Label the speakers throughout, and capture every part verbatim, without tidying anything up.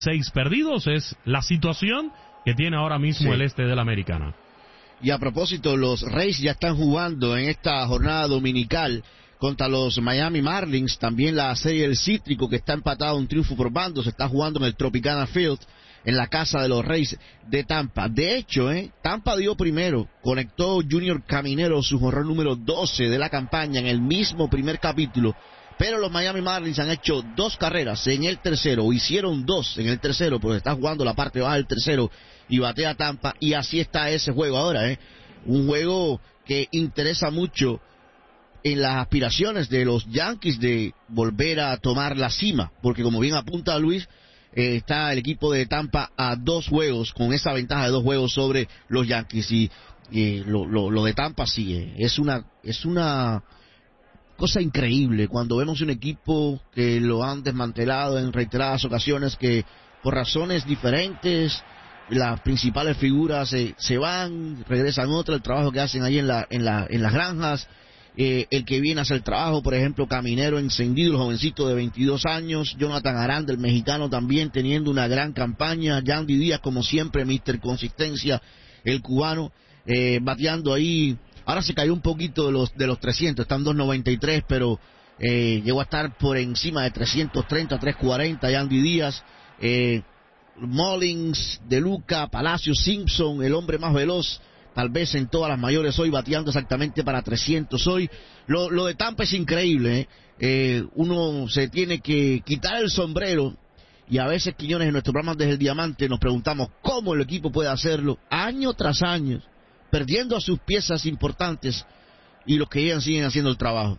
Speaker 1: seis perdidos. Es la situación que tiene ahora mismo sí. el este de la Americana.
Speaker 2: Y a propósito, los Rays ya están jugando en esta jornada dominical contra los Miami Marlins. También la serie del Cítrico, que está empatado un triunfo por bandos, se está jugando en el Tropicana Field, en la casa de los Rays de Tampa. De hecho, eh, Tampa dio primero, conectó Junior Caminero su jonrón número doce de la campaña en el mismo primer capítulo, pero los Miami Marlins han hecho dos carreras en el tercero, o hicieron dos en el tercero, porque está jugando la parte baja del tercero y batea Tampa, y así está ese juego ahora, eh, un juego que interesa mucho en las aspiraciones de los Yankees de volver a tomar la cima, porque como bien apunta Luis, Eh, está el equipo de Tampa a dos juegos, con esa ventaja de dos juegos sobre los Yankees, y, y lo, lo, lo de Tampa sigue. Es una, es una cosa increíble cuando vemos un equipo que lo han desmantelado en reiteradas ocasiones, que por razones diferentes las principales figuras se, se van, regresan otras, el trabajo que hacen ahí en la, en la, en las granjas. Eh, el que viene a hacer el trabajo, por ejemplo, Caminero encendido, el jovencito de veintidós años, Jonathan Aranda, el mexicano, también teniendo una gran campaña, Yandy Díaz, como siempre, míster Consistencia, el cubano, eh, bateando ahí. Ahora se cayó un poquito de los de los trescientos, están dos noventa y tres, pero eh, llegó a estar por encima de trescientos treinta, tres cuarenta, Yandy Díaz, eh, Mullins, De Luca, Palacio, Simpson, el hombre más veloz tal vez en todas las mayores hoy, bateando exactamente para trescientos hoy. Lo, lo de Tampa es increíble, ¿eh? Eh, uno se tiene que quitar el sombrero, y a veces, Quiñones, en nuestro programa Desde el Diamante nos preguntamos cómo el equipo puede hacerlo año tras año, perdiendo a sus piezas importantes, y los que llegan siguen haciendo el trabajo.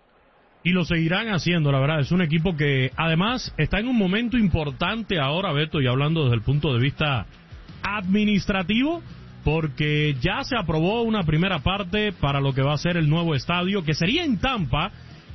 Speaker 1: Y lo seguirán haciendo, la verdad. Es un equipo que además está en un momento importante ahora, Beto, y hablando desde el punto de vista administrativo, porque ya se aprobó una primera parte para lo que va a ser el nuevo estadio, que sería en Tampa,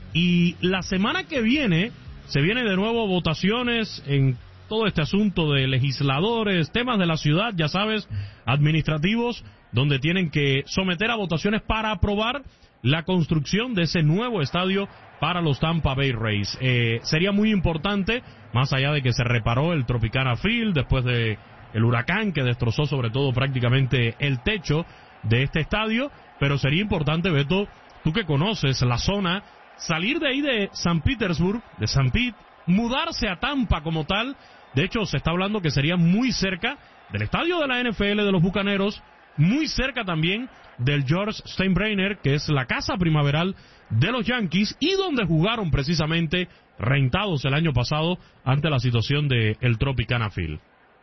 Speaker 1: y la semana que viene se viene de nuevo votaciones en todo este asunto de legisladores, temas de la ciudad, ya sabes, administrativos, donde tienen que someter a votaciones para aprobar la construcción de ese nuevo estadio para los Tampa Bay Rays. Eh, sería muy importante, más allá de que se reparó el Tropicana Field después de el huracán que destrozó sobre todo prácticamente el techo de este estadio, pero sería importante, Beto, tú que conoces la zona, salir de ahí de San Petersburg, de San Pete, mudarse a Tampa como tal. De hecho, se está hablando que sería muy cerca del estadio de la N F L de los Bucaneros, muy cerca también del George Steinbrenner, que es la casa primaveral de los Yankees, y donde jugaron precisamente rentados el año pasado ante la situación de el Tropicana Field.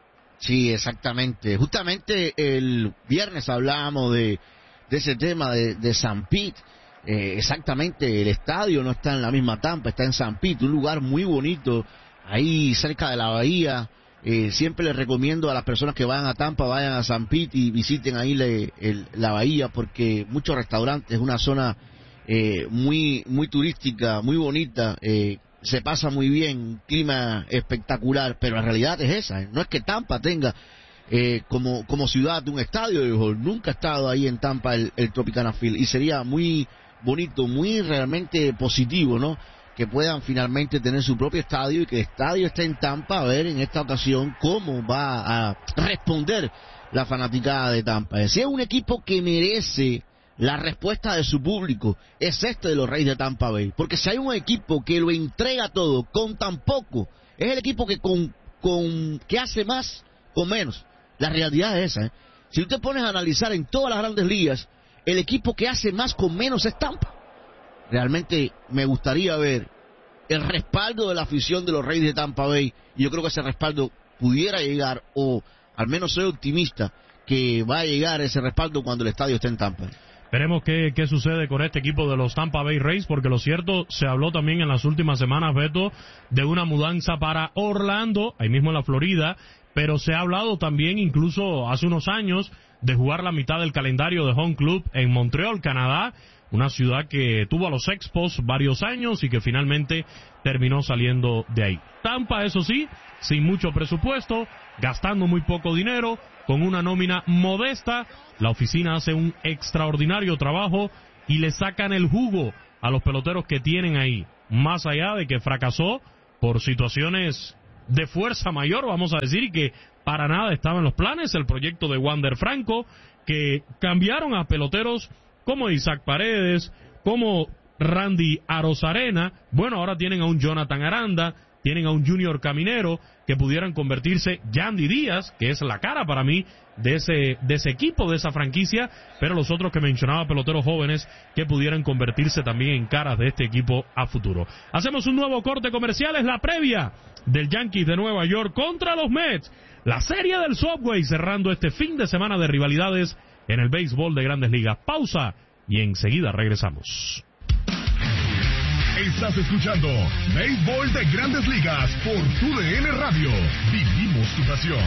Speaker 2: Sí, exactamente. Justamente el viernes hablábamos de, de ese tema de, de San Pete. Eh, exactamente, el estadio no está en la misma Tampa, está en San Pete, un lugar muy bonito, ahí cerca de la bahía. Eh, siempre les recomiendo a las personas que vayan a Tampa, vayan a San Pete y visiten ahí le, el, la bahía, porque muchos restaurantes, una zona eh, muy muy turística, muy bonita, eh, se pasa muy bien, clima espectacular, pero la realidad es esa, ¿eh? No es que Tampa tenga eh, como como ciudad un estadio de béisbol, nunca ha estado ahí en Tampa el, el Tropicana Field, y sería muy bonito, muy realmente positivo, ¿no?, que puedan finalmente tener su propio estadio, y que el estadio esté en Tampa, a ver en esta ocasión cómo va a responder la fanaticada de Tampa. Si es un equipo que merece la respuesta de su público, es este de los Rays de Tampa Bay, porque si hay un equipo que lo entrega todo con tan poco, es el equipo que con, con que hace más con menos. La realidad es esa, ¿eh? Si tú te pones a analizar en todas las grandes ligas, el equipo que hace más con menos es Tampa. Realmente me gustaría ver el respaldo de la afición de los Rays de Tampa Bay, y yo creo que ese respaldo pudiera llegar, o al menos soy optimista que va a llegar ese respaldo cuando el estadio esté en Tampa.
Speaker 1: Veremos qué, qué sucede con este equipo de los Tampa Bay Rays, porque lo cierto, se habló también en las últimas semanas, Beto, de una mudanza para Orlando, ahí mismo en la Florida, pero se ha hablado también, incluso hace unos años, de jugar la mitad del calendario de Home Club en Montreal, Canadá, una ciudad que tuvo a los Expos varios años y que finalmente terminó saliendo de ahí. Tampa, eso sí, sin mucho presupuesto, gastando muy poco dinero, con una nómina modesta. La oficina hace un extraordinario trabajo y le sacan el jugo a los peloteros que tienen ahí, más allá de que fracasó por situaciones de fuerza mayor, vamos a decir, y que para nada estaba en los planes, el proyecto de Wander Franco, que cambiaron a peloteros como Isaac Paredes, como Randy Arozarena. Bueno, ahora tienen a un Jonathan Aranda, tienen a un Junior Caminero, que pudieran convertirse, Yandy Díaz, que es la cara para mí de ese, de ese equipo, de esa franquicia, pero los otros que mencionaba, peloteros jóvenes, que pudieran convertirse también en caras de este equipo a futuro. Hacemos un nuevo corte comercial, es la previa del Yankees de Nueva York contra los Mets, la serie del Subway, cerrando este fin de semana de rivalidades en el béisbol de Grandes Ligas. Pausa y enseguida regresamos.
Speaker 3: Estás escuchando Béisbol de Grandes Ligas por Tu D N Radio. Vivimos tu pasión.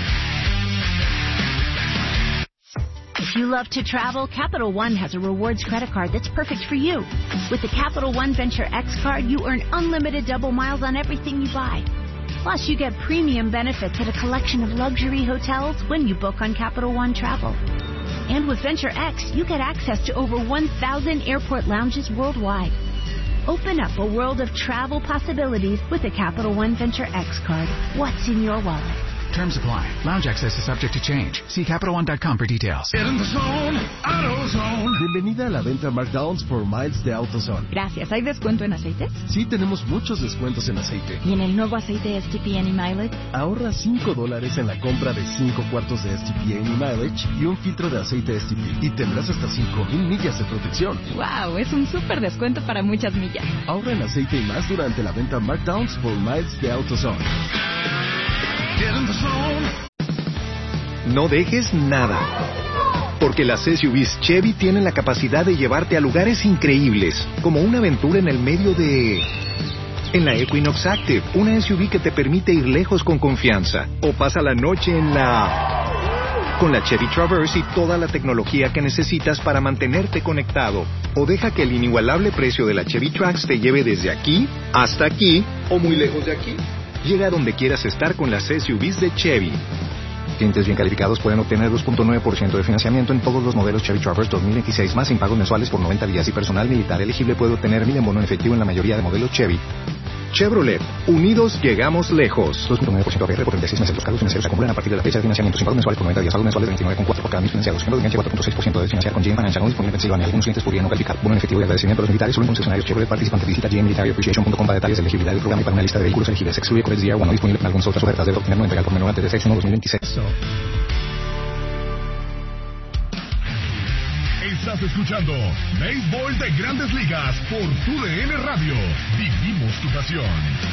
Speaker 4: If you love to travel, Capital One has a rewards credit card that's perfect for you. With the Capital One Venture X card, you earn unlimited double miles on everything you buy. Plus, you get premium benefits at a collection of luxury hotels when you book on Capital One Travel. And with Venture X, you get access to over one thousand airport lounges worldwide. Open up a world of travel possibilities with a Capital One Venture X card. What's in your wallet?
Speaker 5: Terms apply. Lounge access is subject to change. See Capital One dot com for details.
Speaker 3: Get in the zone, AutoZone.
Speaker 6: Bienvenida a la venta Markdowns por Miles de AutoZone.
Speaker 7: Gracias. ¿Hay descuento en aceites?
Speaker 6: Sí, tenemos muchos descuentos en aceite.
Speaker 7: ¿Y en el nuevo aceite S T P Any Mileage?
Speaker 6: Ahorra cinco dólares en la compra de cinco cuartos de S T P Any Mileage y un filtro de aceite S T P. Y tendrás hasta cinco mil millas de protección.
Speaker 7: ¡Wow! Es un súper descuento para muchas millas.
Speaker 6: Ahorra en aceite y más durante la venta Markdowns por Miles de AutoZone.
Speaker 8: No dejes nada, porque las S U Vs Chevy tienen la capacidad de llevarte a lugares increíbles, como una aventura en el medio de... En la Equinox Active, una S U V que te permite ir lejos con confianza, o pasa la noche en la... Con la Chevy Traverse y toda la tecnología que necesitas para mantenerte conectado, o deja que el inigualable precio de la Chevy Trax te lleve desde aquí hasta aquí, o muy lejos de aquí. Llega a donde quieras estar con las S U Vs de Chevy. Clientes bien calificados pueden obtener dos punto nueve por ciento de financiamiento en todos los modelos Chevy Traverse dos mil veintiséis más sin pagos mensuales por noventa días y personal militar elegible puede obtener mil en bono en efectivo en la mayoría de modelos Chevy. Chevrolet, unidos llegamos lejos. dos punto nueve por ciento A P R por treinta y seis meses. Los cargos financieros se acumulan a partir de la fecha de financiamiento sin pagos mensuales por noventa días. Pagos mensuales de veintinueve coma cuatro por cada mil financiados. Ejemplo de enganche cuatro punto seis por ciento de financiar con G M Financial no disponible en Pensilvania. Algunos clientes podrían no calificar. Bono en efectivo y agradecimiento a los militares solo en concesionarios Chevrolet participantes. Visita G M Military Appreciation punto com para detalles de elegibilidad del programa y para una lista de vehículos elegibles. Excluye Corex D R uno no disponible en algunas otras ofertas. Debe obtenerlo en regalo por menor antes de seis uno dos mil veintiséis.
Speaker 3: Estás escuchando Béisbol de Grandes Ligas por Tu D N Radio. Vivimos tu pasión.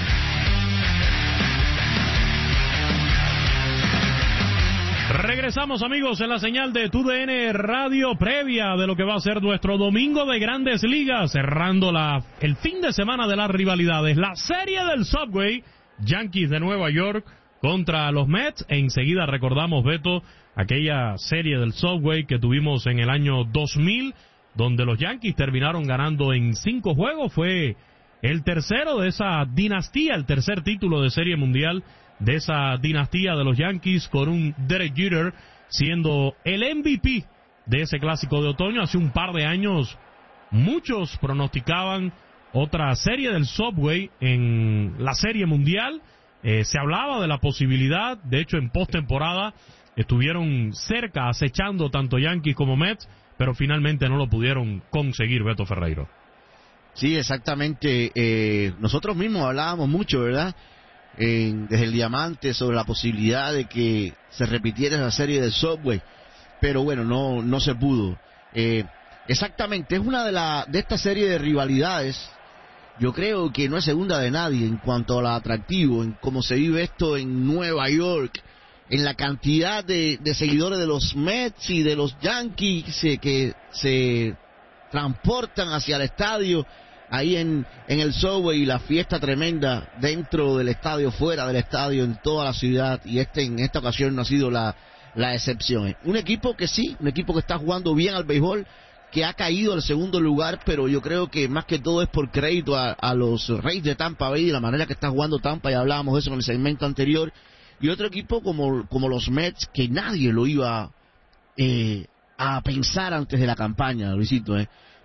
Speaker 1: Regresamos, amigos, en la señal de Tu D N Radio, previa de lo que va a ser nuestro domingo de Grandes Ligas, cerrando la, el fin de semana de las rivalidades, la serie del Subway, Yankees de Nueva York contra los Mets. E enseguida recordamos, Beto, aquella serie del Subway que tuvimos en el año dos mil, donde los Yankees terminaron ganando en cinco juegos. Fue el tercero de esa dinastía, el tercer título de Serie Mundial de esa dinastía de los Yankees, con un Derek Jeter siendo el M V P de ese clásico de otoño. Hace un par de años muchos pronosticaban otra serie del Subway en la Serie Mundial. Eh, se hablaba de la posibilidad, de hecho en postemporada estuvieron cerca, acechando tanto Yankees como Mets, pero finalmente no lo pudieron conseguir, Beto Ferreiro.
Speaker 2: Sí, exactamente. Eh, nosotros mismos hablábamos mucho, ¿verdad? En, desde el Diamante, sobre la posibilidad de que se repitiera esa serie del Subway, pero bueno, no no se pudo. Eh, exactamente, es una de la de esta serie de rivalidades. Yo creo que no es segunda de nadie en cuanto al atractivo, en cómo se vive esto en Nueva York, en la cantidad de, de seguidores de los Mets y de los Yankees eh, que se transportan hacia el estadio, ahí en, en el Subway, y la fiesta tremenda dentro del estadio, fuera del estadio, en toda la ciudad, y este en esta ocasión no ha sido la, la excepción. Un equipo que sí, un equipo que está jugando bien al béisbol, que ha caído al segundo lugar, pero yo creo que más que todo es por crédito a, a los Rays de Tampa Bay, de la manera que está jugando Tampa, y hablábamos de eso en el segmento anterior, y otro equipo como, como los Mets, que nadie lo iba eh, a pensar antes de la campaña, Luisito, eh.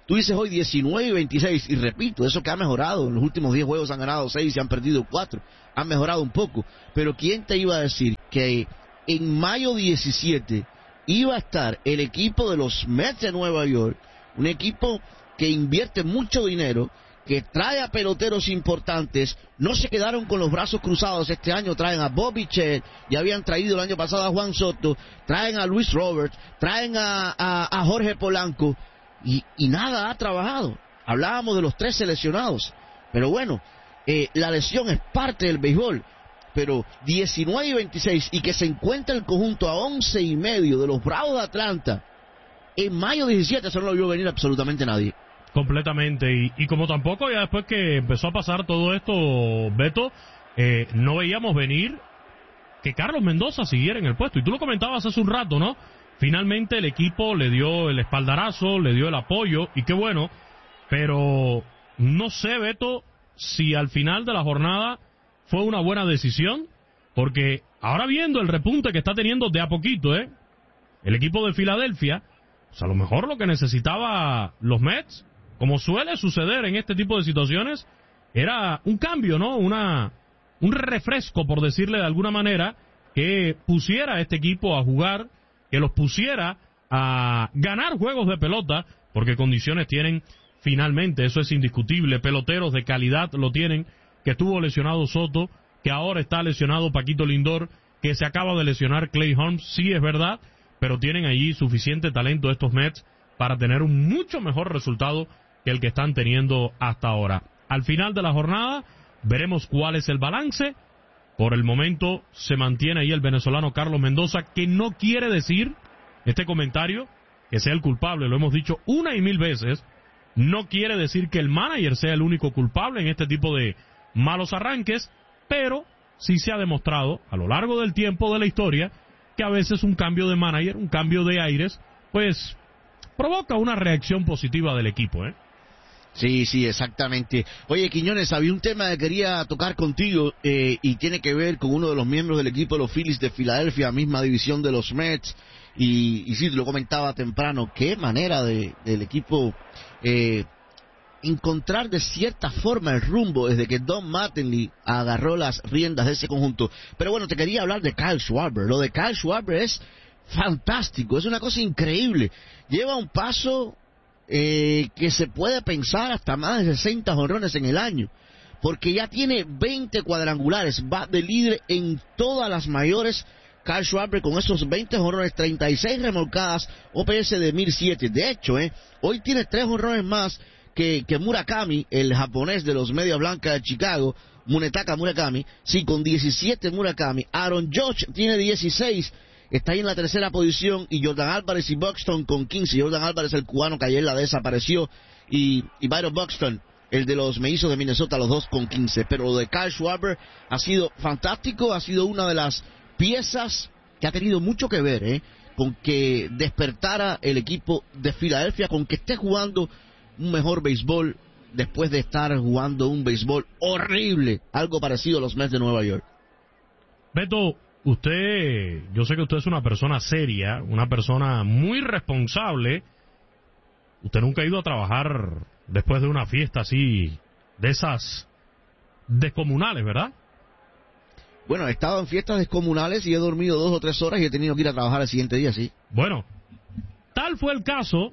Speaker 2: Tú dices hoy diecinueve y veintiséis, y repito, eso que ha mejorado. En los últimos diez juegos han ganado seis y han perdido cuatro. Han mejorado un poco. Pero ¿quién te iba a decir que en mayo diecisiete iba a estar el equipo de los Mets de Nueva York, un equipo que invierte mucho dinero, que trae a peloteros importantes, no se quedaron con los brazos cruzados este año, traen a Bobby Chet, ya habían traído el año pasado a Juan Soto, traen a Luis Roberts, traen a, a, a Jorge Polanco, y, y nada ha trabajado. Hablábamos de los tres seleccionados, pero bueno, eh, la lesión es parte del béisbol, pero diecinueve y veintiséis, y que se encuentra el conjunto a once y medio de los Bravos de Atlanta, en mayo diecisiete, eso no lo vio venir absolutamente nadie.
Speaker 1: Completamente, y, y como tampoco ya después que empezó a pasar todo esto, Beto, eh, no veíamos venir que Carlos Mendoza siguiera en el puesto, y tú lo comentabas hace un rato, ¿no? Finalmente el equipo le dio el espaldarazo, le dio el apoyo, y qué bueno, pero no sé, Beto, si al final de la jornada fue una buena decisión, porque ahora viendo el repunte que está teniendo de a poquito, ¿eh? El equipo de Filadelfia, pues a lo mejor lo que necesitaba los Mets, como suele suceder en este tipo de situaciones, era un cambio, ¿no? Una, un refresco, por decirle de alguna manera, que pusiera a este equipo a jugar, que los pusiera a ganar juegos de pelota, porque condiciones tienen finalmente, eso es indiscutible, peloteros de calidad lo tienen, que estuvo lesionado Soto, que ahora está lesionado Paquito Lindor, que se acaba de lesionar Clay Holmes, sí es verdad, pero tienen allí suficiente talento estos Mets para tener un mucho mejor resultado que el que están teniendo hasta ahora. Al final de la jornada veremos cuál es el balance. Por el momento se mantiene ahí el venezolano Carlos Mendoza, que no quiere decir este comentario que sea el culpable, lo hemos dicho una y mil veces, no quiere decir que el manager sea el único culpable en este tipo de malos arranques, pero sí se ha demostrado a lo largo del tiempo de la historia que a veces un cambio de manager, un cambio de aires, pues provoca una reacción positiva del equipo, ¿eh?
Speaker 2: Sí, sí, exactamente. Oye, Quiñones, había un tema que quería tocar contigo eh, y tiene que ver con uno de los miembros del equipo de los Phillies de Filadelfia, misma división de los Mets, y, y sí, te lo comentaba temprano, qué manera de, del equipo eh, encontrar de cierta forma el rumbo desde que Don Mattingly agarró las riendas de ese conjunto. Pero bueno, te quería hablar de Kyle Schwarber. Lo de Kyle Schwarber es fantástico, es una cosa increíble. Lleva un paso eh, que se puede pensar hasta más de sesenta jonrones en el año, porque ya tiene veinte cuadrangulares, va de líder en todas las mayores. Kyle Schwarber con esos veinte jonrones, treinta y seis remolcadas, O P S de mil siete. De hecho, eh, hoy tiene tres jonrones más que, que Murakami, el japonés de los Medias Blancas de Chicago, Munetaka Murakami, sí, con diecisiete Murakami. Aaron Judge tiene dieciséis, está ahí en la tercera posición, y Jordan Álvarez y Buxton con quince. Jordan Álvarez, el cubano que ayer la desapareció, y, y Byron Buxton, el de los Mellizos de Minnesota, los dos con quince. Pero lo de Kyle Schwarber ha sido fantástico, ha sido una de las piezas que ha tenido mucho que ver ¿eh? con que despertara el equipo de Filadelfia, con que esté jugando un mejor béisbol después de estar jugando un béisbol horrible, algo parecido a los Mets de Nueva York.
Speaker 1: Beto, usted, yo sé que usted es una persona seria, una persona muy responsable. Usted nunca ha ido a trabajar después de una fiesta así, de esas descomunales, ¿verdad?
Speaker 2: Bueno, he estado en fiestas descomunales y he dormido dos o tres horas y he tenido que ir a trabajar el siguiente día, sí.
Speaker 1: Bueno, tal fue el caso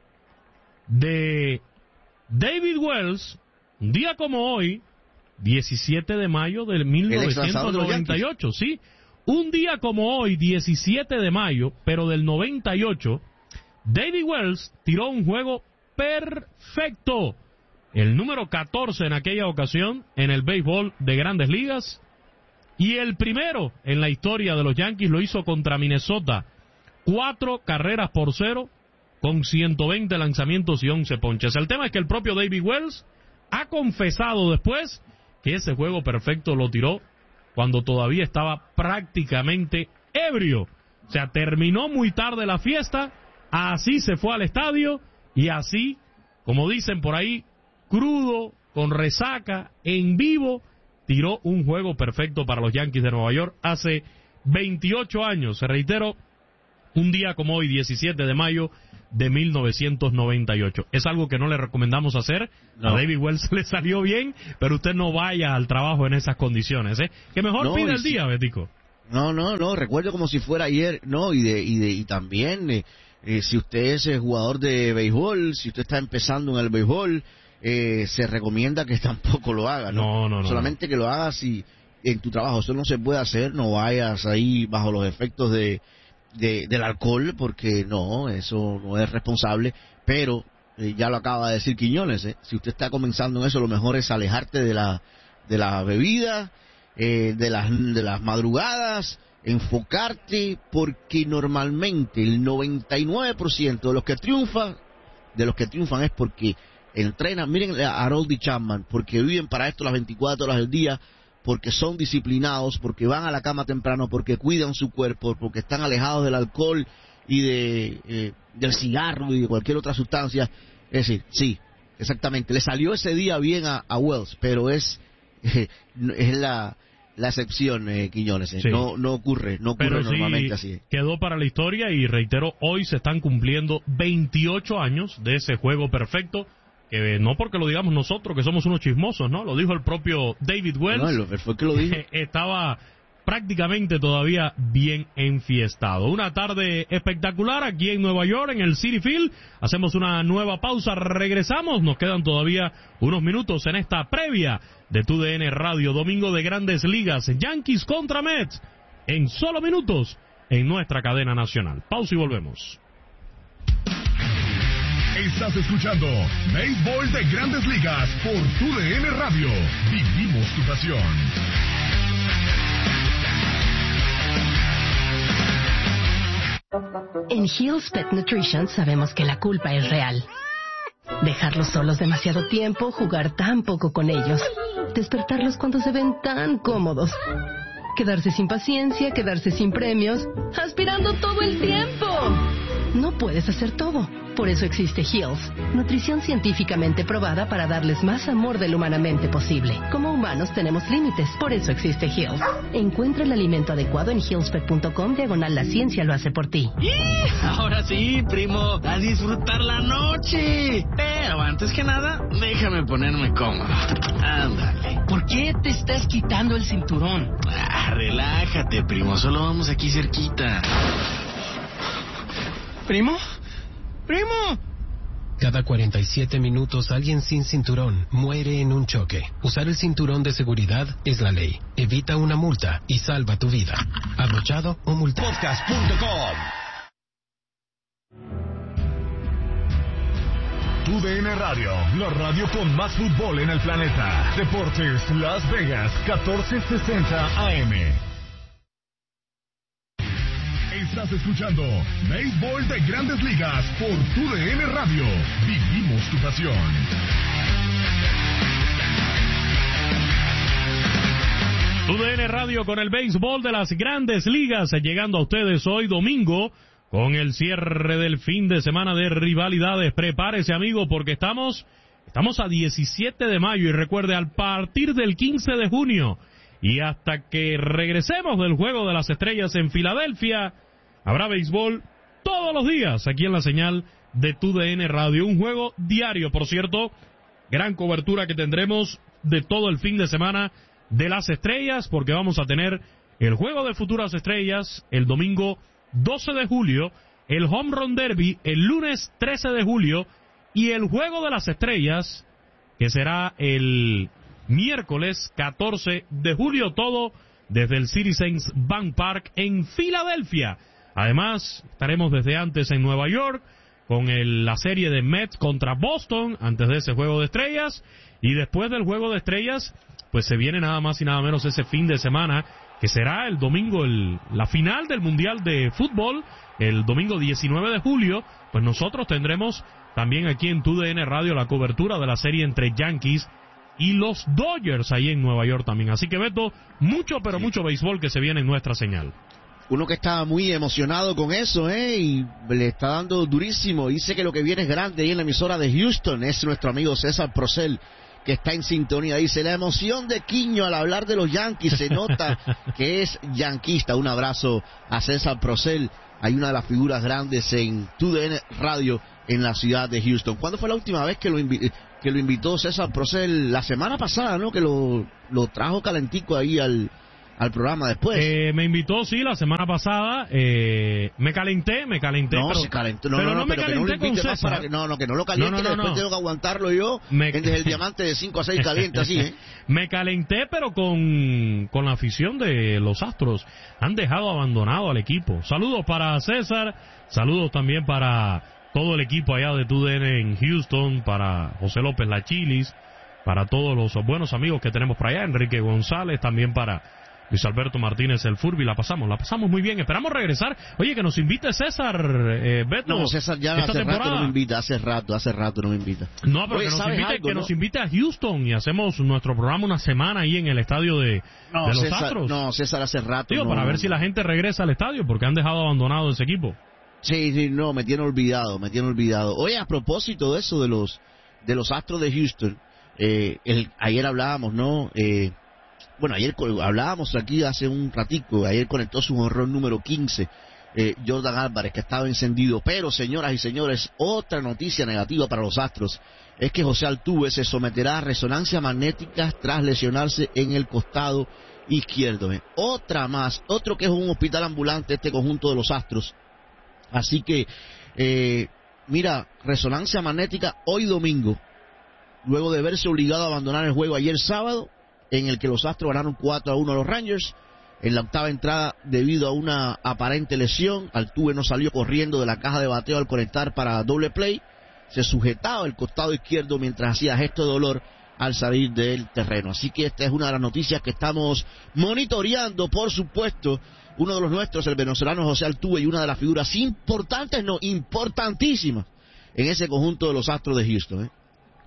Speaker 1: de David Wells, un día como hoy, diecisiete de mayo de mil novecientos noventa y ocho, sí, un día como hoy, diecisiete de mayo, pero del noventa y ocho, David Wells tiró un juego perfecto, el número catorce en aquella ocasión en el béisbol de Grandes Ligas, y el primero en la historia de los Yankees. Lo hizo contra Minnesota, cuatro carreras por cero, con ciento veinte lanzamientos y once ponches. El tema es que el propio David Wells ha confesado después que ese juego perfecto lo tiró cuando todavía estaba prácticamente ebrio. O sea, terminó muy tarde la fiesta, así se fue al estadio, y así, como dicen por ahí, crudo, con resaca, en vivo, tiró un juego perfecto para los Yankees de Nueva York hace veintiocho años. Se reitero, un día como hoy, diecisiete de mayo de mil novecientos noventa y ocho. Es algo que no le recomendamos hacer. No. A David Wells le salió bien, pero usted no vaya al trabajo en esas condiciones, ¿eh? Que mejor no, pida el si... día, Betico.
Speaker 2: No, no, no, recuerdo como si fuera ayer, no, y de y de y también eh, eh, si usted es eh, jugador de béisbol, si usted está empezando en el béisbol, eh, se recomienda que tampoco lo haga, ¿no?
Speaker 1: No, no, no.
Speaker 2: Solamente
Speaker 1: no.
Speaker 2: que lo hagas si en tu trabajo eso no se puede hacer, no vayas ahí bajo los efectos de, de del alcohol, porque no, eso no es responsable, pero eh, ya lo acaba de decir Quiñones, ¿eh? Si usted está comenzando en eso, lo mejor es alejarte de la de la bebida, eh, de las de las madrugadas, enfocarte, porque normalmente el noventa y nueve por ciento de los que triunfan, de los que triunfan es porque entrenan, miren a Harold y Chapman, porque viven para esto las veinticuatro horas del día, porque son disciplinados, porque van a la cama temprano, porque cuidan su cuerpo, porque están alejados del alcohol y de eh, del cigarro y de cualquier otra sustancia. Es decir, sí, exactamente, le salió ese día bien a, a Wells, pero es eh, es la la excepción, eh, Quiñones, eh. sí. no no ocurre, no ocurre
Speaker 1: pero
Speaker 2: normalmente
Speaker 1: sí
Speaker 2: así.
Speaker 1: Quedó para la historia y reitero, hoy se están cumpliendo veintiocho años de ese juego perfecto, que no porque lo digamos nosotros, que somos unos chismosos, ¿no? Lo dijo el propio David Wells.
Speaker 2: No, fue que lo dijo.
Speaker 1: Estaba prácticamente todavía bien enfiestado. Una tarde espectacular aquí en Nueva York, en el Citi Field. Hacemos una nueva pausa, regresamos. Nos quedan todavía unos minutos en esta previa de T U D N Radio, domingo de Grandes Ligas, Yankees contra Mets, en solo minutos en nuestra cadena nacional. Pausa y volvemos.
Speaker 3: Estás escuchando Béisbol de Grandes Ligas por T U D N Radio. Vivimos tu pasión.
Speaker 9: En Hill's Pet Nutrition sabemos que la culpa es real. Dejarlos solos demasiado tiempo, jugar tan poco con ellos, despertarlos cuando se ven tan cómodos, quedarse sin paciencia, quedarse sin premios, aspirando todo el tiempo. No puedes hacer todo. Por eso existe Hill's, nutrición científicamente probada para darles más amor del humanamente posible. Como humanos tenemos límites, por eso existe Hill's. Encuentra el alimento adecuado en hillspet punto com diagonal la ciencia lo hace por ti.
Speaker 10: Ahora sí, primo, a disfrutar la noche. Pero antes que nada, déjame ponerme cómodo. Ándale.
Speaker 11: ¿Por qué te estás quitando el cinturón?
Speaker 10: Ah, relájate, primo, solo vamos aquí cerquita. ¿Primo? ¡Primo!
Speaker 12: Cada cuarenta y siete minutos alguien sin cinturón muere en un choque. Usar el cinturón de seguridad es la ley. Evita una multa y salva tu vida. Abrochado o multado.
Speaker 3: Podcast punto com. T U D N Radio, la radio con más fútbol en el planeta. Deportes Las Vegas, catorce sesenta A M. Estás escuchando Béisbol de Grandes Ligas por T U D N Radio. Vivimos tu pasión.
Speaker 1: T U D N Radio con el béisbol de las Grandes Ligas, llegando a ustedes hoy domingo con el cierre del fin de semana de rivalidades. Prepárese, amigo, porque estamos estamos a diecisiete de mayo y recuerde, a partir del quince de junio y hasta que regresemos del Juego de las Estrellas en Filadelfia, habrá béisbol todos los días aquí en la señal de T U D N Radio. Un juego diario, por cierto, gran cobertura que tendremos de todo el fin de semana de las estrellas, porque vamos a tener el Juego de Futuras Estrellas el domingo doce de julio, el Home Run Derby el lunes trece de julio y el Juego de las Estrellas, que será el miércoles catorce de julio, todo desde el Citizens Bank Park en Filadelfia. Además, estaremos desde antes en Nueva York con el, la serie de Mets contra Boston, antes de ese Juego de Estrellas, y después del Juego de Estrellas, pues se viene nada más y nada menos ese fin de semana, que será el domingo, el, la final del Mundial de Fútbol, el domingo diecinueve de julio, pues nosotros tendremos también aquí en T U D N Radio la cobertura de la serie entre Yankees y los Dodgers ahí en Nueva York también. Así que, Beto, mucho, pero sí. mucho béisbol que se viene en nuestra señal.
Speaker 2: Uno que está muy emocionado con eso, ¿eh? Y le está dando durísimo. Dice que lo que viene es grande ahí en la emisora de Houston. Es nuestro amigo César Procel, que está en sintonía. Dice, la emoción de Quiño al hablar de los Yankees se nota que es yanquista. Un abrazo a César Procel. Hay una de las figuras grandes en T D N Radio en la ciudad de Houston. ¿Cuándo fue la última vez que lo, invi que lo invitó César Procel? La semana pasada, ¿no? Que lo, lo trajo calentico ahí al, al programa después.
Speaker 1: Eh, me invitó, sí, la semana pasada. Eh, me calenté, me calenté.
Speaker 2: No,
Speaker 1: pero,
Speaker 2: se calentó. No,
Speaker 1: pero
Speaker 2: no,
Speaker 1: no,
Speaker 2: no
Speaker 1: me
Speaker 2: pero
Speaker 1: calenté
Speaker 2: que no
Speaker 1: con César.
Speaker 2: Para que, no, no, que no lo caliente,
Speaker 1: no, no, no,
Speaker 2: después
Speaker 1: no.
Speaker 2: tengo que aguantarlo yo.
Speaker 1: Me...
Speaker 2: Desde el diamante de cinco a seis caliente, así, ¿eh?
Speaker 1: Me calenté, pero con, con la afición de los Astros. Han dejado abandonado al equipo. Saludos para César, saludos también para todo el equipo allá de T D N en Houston, para José López La Chilis, para todos los buenos amigos que tenemos por allá, Enrique González, también para Luis Alberto Martínez el Furby. La pasamos, la pasamos muy bien. Esperamos regresar. Oye, que nos invite César, eh, Beto.
Speaker 2: No, César ya
Speaker 1: esta
Speaker 2: hace
Speaker 1: temporada.
Speaker 2: rato no me invita, hace rato, hace rato no me invita.
Speaker 1: No, pero
Speaker 2: Oye,
Speaker 1: que, nos
Speaker 2: ¿sabes
Speaker 1: invite,
Speaker 2: algo,
Speaker 1: que
Speaker 2: no?
Speaker 1: nos invite a Houston y hacemos nuestro programa una semana ahí en el estadio de,
Speaker 2: no,
Speaker 1: de los
Speaker 2: César,
Speaker 1: Astros.
Speaker 2: No, César hace rato.
Speaker 1: Digo,
Speaker 2: no,
Speaker 1: para ver si la gente regresa al estadio, porque han dejado abandonado ese equipo.
Speaker 2: Sí, sí, no, me tiene olvidado, me tiene olvidado. Oye, a propósito de eso, de los de los Astros de Houston, eh, el, ayer hablábamos, ¿no? Eh, bueno, ayer hablábamos aquí hace un ratico, ayer conectó su jonrón número quince, eh, Jordan Álvarez, que estaba encendido. Pero, señoras y señores, otra noticia negativa para los Astros es que José Altuve se someterá a resonancia magnética tras lesionarse en el costado izquierdo. ¿eh? Otra más, otro que es un hospital ambulante este conjunto de los Astros. Así que, eh, mira, resonancia magnética hoy domingo, luego de verse obligado a abandonar el juego ayer sábado, en el que los Astros ganaron cuatro a uno a los Rangers. En la octava entrada, debido a una aparente lesión, Altuve no salió corriendo de la caja de bateo al conectar para doble play. Se sujetaba el costado izquierdo mientras hacía gesto de dolor al salir del terreno. Así que esta es una de las noticias que estamos monitoreando, por supuesto. Uno de los nuestros, el venezolano José Altuve, y una de las figuras importantes, no, importantísimas, en ese conjunto de los Astros de Houston. ¿eh?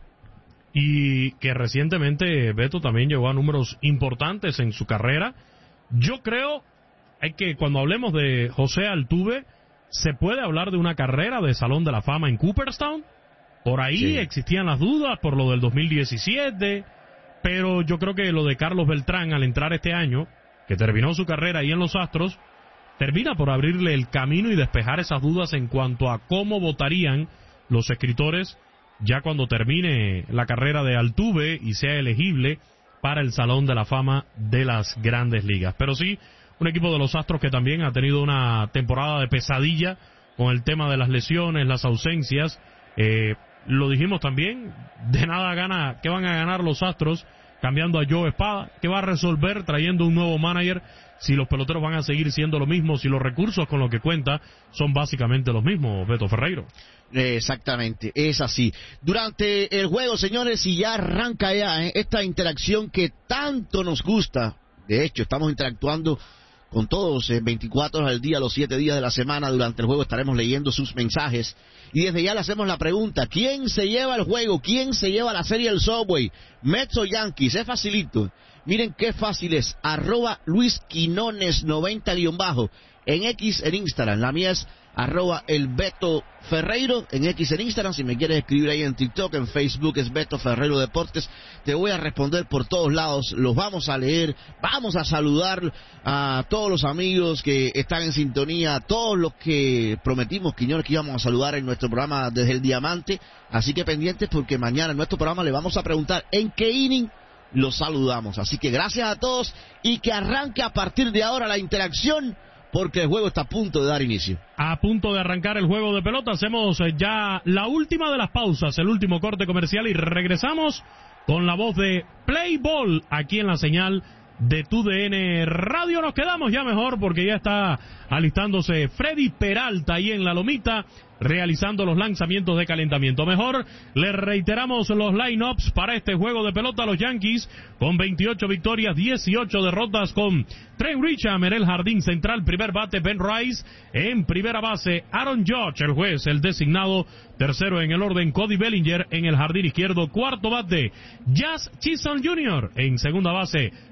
Speaker 1: Y que recientemente Beto también llegó a números importantes en su carrera. Yo creo hay que cuando hablemos de José Altuve, se puede hablar de una carrera de Salón de la Fama en Cooperstown. Por ahí sí. Existían las dudas por lo del dos mil diecisiete, pero yo creo que lo de Carlos Beltrán al entrar este año, que terminó su carrera ahí en los Astros, termina por abrirle el camino y despejar esas dudas en cuanto a cómo votarían los escritores ya cuando termine la carrera de Altuve y sea elegible para el Salón de la Fama de las Grandes Ligas. Pero sí, un equipo de los Astros que también ha tenido una temporada de pesadilla con el tema de las lesiones, las ausencias. Eh, lo dijimos también, de nada gana, ¿qué van a ganar los Astros cambiando a Joe Espada? ¿Qué va a resolver trayendo un nuevo manager si los peloteros van a seguir siendo lo mismo, si los recursos con los que cuenta son básicamente los mismos, Beto Ferreiro?
Speaker 2: Exactamente, es así. Durante el juego, señores, y ya arranca ya ¿eh? esta interacción que tanto nos gusta. De hecho, estamos interactuando con todos en veinticuatro horas al día, los siete días de la semana. Durante el juego estaremos leyendo sus mensajes. Y desde ya le hacemos la pregunta, ¿quién se lleva el juego? ¿Quién se lleva la serie del Subway? ¿Mets o Yankees? Es facilito. Miren qué fácil es. Arroba Luis Quinones noventa guión bajo. En X, en Instagram. La mía es arroba el Beto Ferreiro. En X, en Instagram. Si me quieres escribir ahí en TikTok, en Facebook es Beto Ferreiro Deportes. Te voy a responder por todos lados. Los vamos a leer. Vamos a saludar a todos los amigos que están en sintonía. A todos los que prometimos, Quiñones, que íbamos a saludar en nuestro programa desde el Diamante. Así que pendientes porque mañana en nuestro programa le vamos a preguntar en qué inning los saludamos. Así que gracias a todos y que arranque a partir de ahora la interacción, porque el juego está a punto de dar inicio.
Speaker 1: A punto de arrancar el juego de pelota. Hacemos ya la última de las pausas, el último corte comercial, y regresamos con la voz de Play Ball aquí en la señal de T D N Radio. Nos quedamos ya mejor porque ya está alistándose Freddy Peralta ahí en la lomita, realizando los lanzamientos de calentamiento. Mejor, le reiteramos los line-ups para este juego de pelota. Los Yankees con veintiocho victorias, dieciocho derrotas, con Trent Richam en el jardín central, primer bate Ben Rice, en primera base Aaron Judge, el juez, el designado, tercero en el orden Cody Bellinger en el jardín izquierdo, cuarto bate Jazz Chisholm junior, en segunda base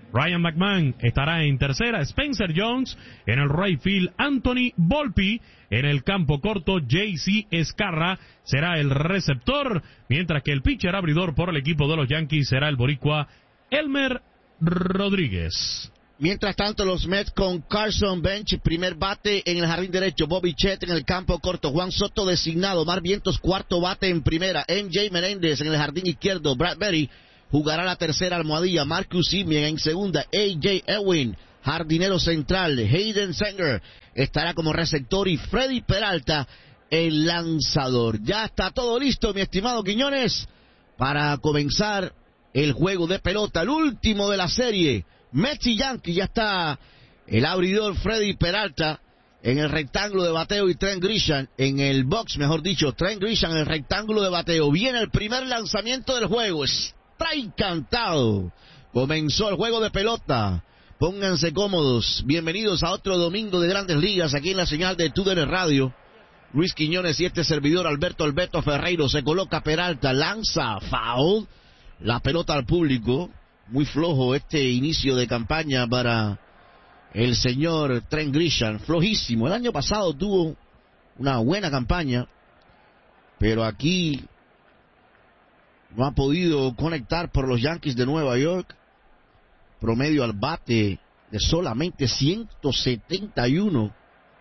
Speaker 1: Ryan McMahon estará en tercera, Spencer Jones en el right field, Anthony Volpe en el campo corto, J C Escarra será el receptor, mientras que el pitcher abridor por el equipo de los Yankees será el boricua Elmer Rodríguez.
Speaker 2: Mientras tanto, los Mets con Carson Bench, primer bate en el jardín derecho, Bobby Chet en el campo corto, Juan Soto designado, Mar Vientos cuarto bate en primera, M J Menéndez en el jardín izquierdo, Brad Berry jugará la tercera almohadilla, Marcus Semien en segunda, A J Ewing, jardinero central, Hayden Sanger estará como receptor y Freddy Peralta el lanzador. Ya está todo listo, mi estimado Quiñones, para comenzar el juego de pelota, el último de la serie. Mets y Yankees, ya está el abridor Freddy Peralta en el rectángulo de bateo y Trent Grisham en el box, mejor dicho, Trent Grisham en el rectángulo de bateo. Viene el primer lanzamiento del juego, strike cantado. Comenzó el juego de pelota. Pónganse cómodos. Bienvenidos a otro domingo de Grandes Ligas aquí en la señal de T U D N Radio. Luis Quiñones y este servidor Alberto Alberto Ferreiro. Se coloca Peralta, lanza, foul. La pelota al público. Muy flojo este inicio de campaña para el señor Trent Grisham. Flojísimo. El año pasado tuvo una buena campaña, pero aquí no ha podido conectar por los Yankees de Nueva York. Promedio al bate de solamente ciento setenta y uno.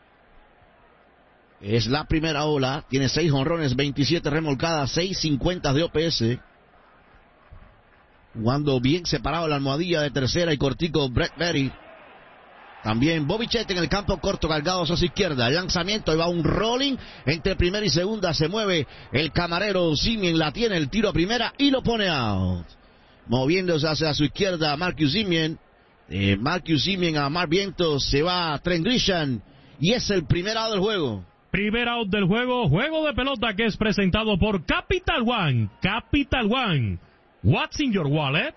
Speaker 2: Es la primera ola. Tiene seis jonrones, veintisiete remolcadas, seis cincuenta de O P S. Jugando bien separado la almohadilla de tercera y cortico Brett Berry. También Bobby Chet en el campo corto, cargados a su izquierda. El lanzamiento, ahí va un rolling entre primera y segunda. Se mueve el camarero Semien, la tiene, el tiro a primera y lo pone out. Moviéndose hacia su izquierda Marcus Semien. Eh, Marcus Semien a Mar Vientos, se va Trent Grisham y es el primer out del juego.
Speaker 1: Primer out del juego, juego de pelota que es presentado por Capital One. Capital One. What's in your wallet?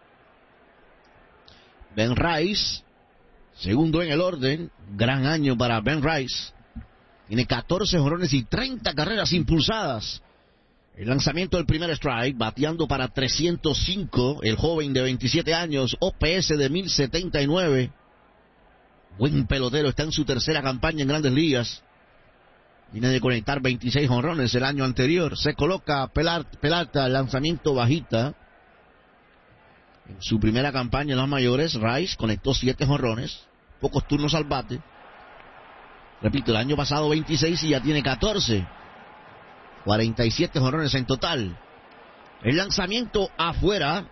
Speaker 2: Ben Rice, segundo en el orden. Gran año para Ben Rice. Tiene catorce jonrones y treinta carreras impulsadas. El lanzamiento del primer strike, bateando para trescientos cinco. El joven de veintisiete años, O P S de mil setenta y nueve. Buen pelotero, está en su tercera campaña en Grandes Ligas. Viene de conectar veintiséis jonrones el año anterior. Se coloca Peralta, lanzamiento bajita. En su primera campaña en las mayores, Rice conectó siete jonrones. Pocos turnos al bate. Repito, el año pasado veintiséis y ya tiene catorce. cuarenta y siete jonrones en total. El lanzamiento afuera.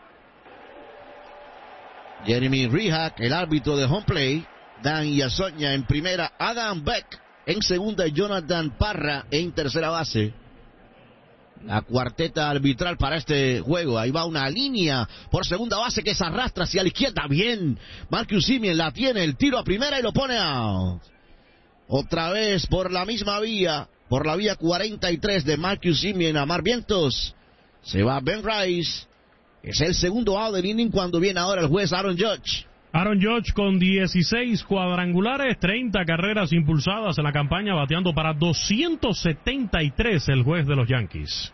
Speaker 2: Jeremy Rehak, el árbitro de home play. Dan Yasoña en primera. Adam Beck en segunda, Jonathan Parra en tercera base. La cuarteta arbitral para este juego. Ahí va una línea por segunda base que se arrastra hacia la izquierda. Bien. Marcus Semien la tiene. El tiro a primera y lo pone out. Otra vez por la misma vía. Por la vía cuarenta y tres de Marcus Semien a Mar Vientos. Se va Ben Rice. Es el segundo out del inning cuando viene ahora el juez Aaron Judge.
Speaker 1: Aaron Judge con dieciséis cuadrangulares, treinta carreras impulsadas en la campaña, bateando para doscientos setenta y tres el juez de los Yankees.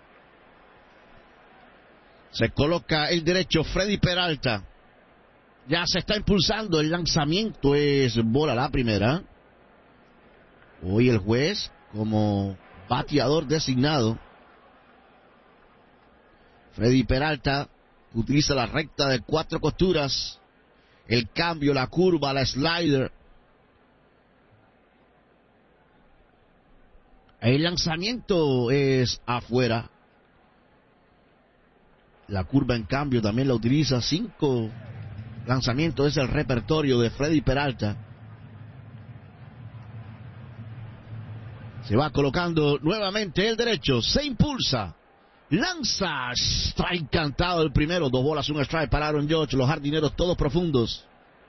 Speaker 2: Se coloca el derecho Freddy Peralta. Ya se está impulsando, el lanzamiento es bola la primera. Hoy el juez como bateador designado. Freddy Peralta utiliza la recta de cuatro costuras. El cambio, la curva, la slider. El lanzamiento es afuera. La curva, en cambio, también la utiliza. Cinco lanzamientos es el repertorio de Freddy Peralta. Se va colocando nuevamente el derecho. Se impulsa. Lanza, strike cantado el primero, dos bolas, un strike para Aaron Judge, los jardineros todos profundos.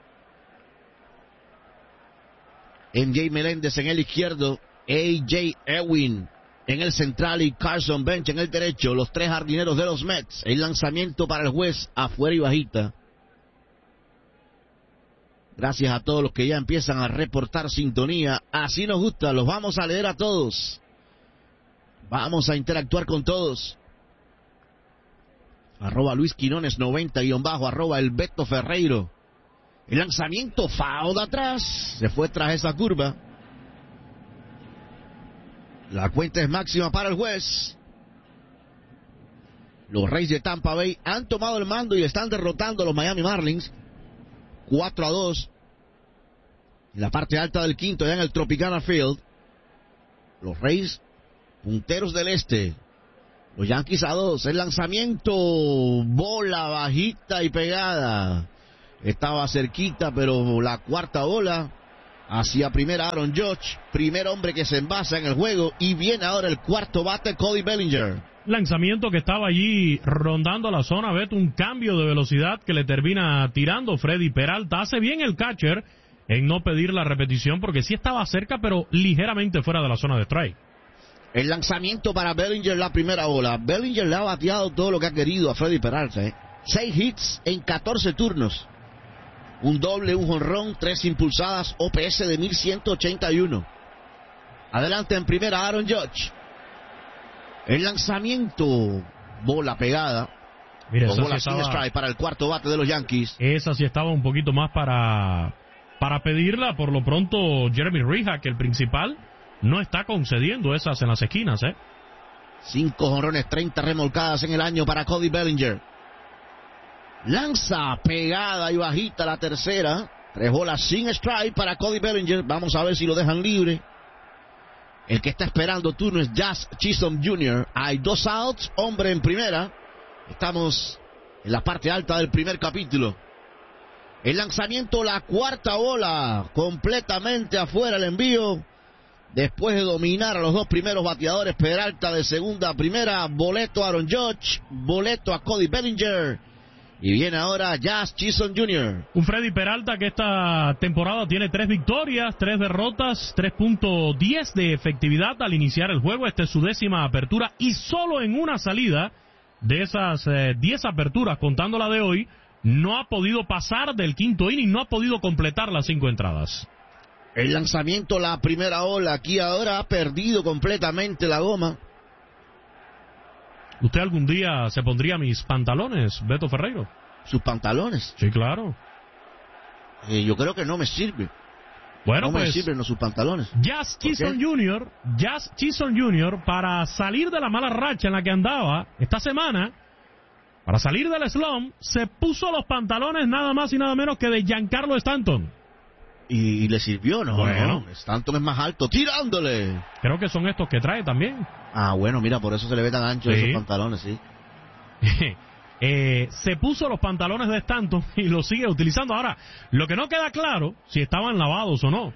Speaker 2: M J Meléndez en el izquierdo, A J Ewing en el central y Carson Bench en el derecho, los tres jardineros de los Mets. El lanzamiento para el juez, afuera y bajita. Gracias a todos los que ya empiezan a reportar sintonía, así nos gusta, los vamos a leer a todos. Vamos a interactuar con todos. Arroba Luis Quinones noventa guión bajo, arroba el Beto Ferreiro. El lanzamiento foul de atrás. Se fue tras esa curva. La cuenta es máxima para el juez. Los Rays de Tampa Bay han tomado el mando y están derrotando a los Miami Marlins. cuatro a dos. En la parte alta del quinto, ya en el Tropicana Field. Los Rays, punteros del este. Los Yankees a dos. El lanzamiento, bola bajita y pegada. Estaba cerquita, pero la cuarta bola hacia primera Aaron Judge. Primer hombre que se envasa en el juego. Y viene ahora el cuarto bate, Cody Bellinger.
Speaker 1: Lanzamiento que estaba allí rondando la zona. Beto, un cambio de velocidad que le termina tirando Freddy Peralta. Hace bien el catcher en no pedir la repetición porque sí estaba cerca, pero ligeramente fuera de la zona de strike.
Speaker 2: El lanzamiento para Bellinger, la primera bola. Bellinger le ha bateado todo lo que ha querido a Freddy Peralta. ¿eh? Seis hits en catorce turnos. Un doble, un jonrón, tres impulsadas, O P S de mil ciento ochenta y uno. Adelante en primera Aaron Judge. El lanzamiento, bola pegada.
Speaker 1: Mira,
Speaker 2: Dos
Speaker 1: esa
Speaker 2: bolas
Speaker 1: sí
Speaker 2: sin
Speaker 1: estaba,
Speaker 2: strike para el cuarto bate de los Yankees.
Speaker 1: Esa sí estaba un poquito más para, para pedirla. Por lo pronto, Jeremy Rija, que el principal, no está concediendo esas en las esquinas, ¿eh?
Speaker 2: Cinco jonrones, treinta remolcadas en el año para Cody Bellinger. Lanza pegada y bajita la tercera. Tres bolas sin strike para Cody Bellinger. Vamos a ver si lo dejan libre. El que está esperando turno es Jazz Chisholm junior Hay dos outs, hombre en primera. Estamos en la parte alta del primer capítulo. El lanzamiento, la cuarta bola, completamente afuera el envío. Después de dominar a los dos primeros bateadores, Peralta de segunda a primera, boleto a Aaron Judge, boleto a Cody Bellinger. Y viene ahora Jazz Chisholm junior
Speaker 1: Un Freddy Peralta que esta temporada tiene tres victorias, tres derrotas, tres punto diez de efectividad al iniciar el juego. Esta es su décima apertura y solo en una salida de esas eh, diez aperturas, contando la de hoy, no ha podido pasar del quinto inning, no ha podido completar las cinco entradas.
Speaker 2: El lanzamiento, la primera ola, aquí ahora ha perdido completamente la goma.
Speaker 1: ¿Usted algún día se pondría mis pantalones, Beto Ferreiro?
Speaker 2: ¿Sus pantalones?
Speaker 1: Sí, claro.
Speaker 2: Eh, yo creo que no me sirve.
Speaker 1: Bueno,
Speaker 2: no
Speaker 1: pues,
Speaker 2: me sirven sus pantalones.
Speaker 1: Jazz Chisholm junior, Jazz Chisholm junior, para salir de la mala racha en la que andaba esta semana, para salir del slump, se puso los pantalones nada más y nada menos que de Giancarlo Stanton.
Speaker 2: Y, y le sirvió, ¿no?
Speaker 1: Bueno.
Speaker 2: No, Stanton es más alto, tirándole.
Speaker 1: Creo que son estos que trae también.
Speaker 2: Ah, bueno, mira, por eso se le ve tan ancho
Speaker 1: sí.
Speaker 2: esos pantalones, sí.
Speaker 1: eh, se puso los pantalones de Stanton y los sigue utilizando. Ahora, lo que no queda claro, si estaban lavados o no.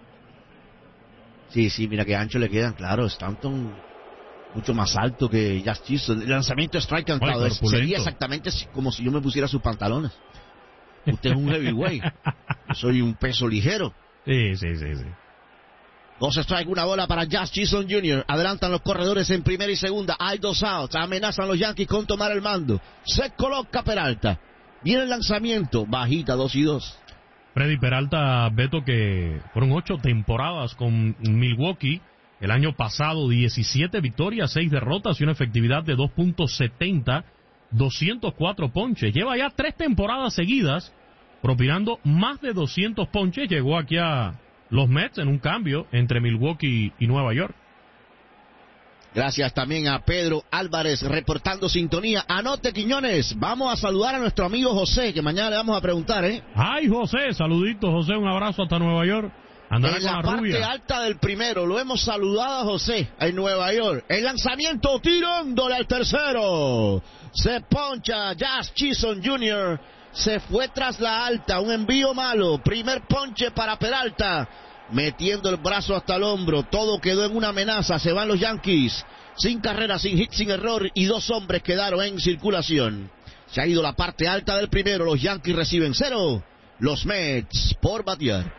Speaker 2: Sí, sí, mira qué ancho le quedan, claro. Stanton mucho más alto que Jazz Chisholm. El lanzamiento strike cantado es, sería exactamente como si yo me pusiera sus pantalones. Usted es un heavyweight. Yo soy un peso ligero.
Speaker 1: Sí, sí, sí, sí.
Speaker 2: Dos strike, una bola para Jazz Chisholm junior Adelantan los corredores en primera y segunda. Hay dos outs. Amenazan los Yankees con tomar el mando. Se coloca Peralta. Viene el lanzamiento. Bajita, dos y dos.
Speaker 1: Freddy Peralta, Beto, que fueron ocho temporadas con Milwaukee. El año pasado, diecisiete victorias, seis derrotas y una efectividad de dos punto setenta. doscientos cuatro ponches. Lleva ya tres temporadas seguidas propinando más de doscientos ponches. Llegó aquí a los Mets en un cambio entre Milwaukee y Nueva York.
Speaker 2: Gracias también a Pedro Álvarez reportando sintonía. Anote, Quiñones. Vamos a saludar a nuestro amigo José, que mañana le vamos a preguntar, ¿eh?
Speaker 1: Ay, José, saludito, José, un abrazo hasta Nueva York. Andará
Speaker 2: en
Speaker 1: con
Speaker 2: la,
Speaker 1: la
Speaker 2: parte
Speaker 1: rubia.
Speaker 2: alta del primero, lo hemos saludado a José en Nueva York. El lanzamiento tirándole al tercero. Se poncha Jazz Chisholm junior Se fue tras la alta, un envío malo. Primer ponche para Peralta. Metiendo el brazo hasta el hombro. Todo quedó en una amenaza. Se van los Yankees. Sin carrera, sin hit, sin error. Y dos hombres quedaron en circulación. Se ha ido la parte alta del primero. Los Yankees reciben cero. Los Mets por batear.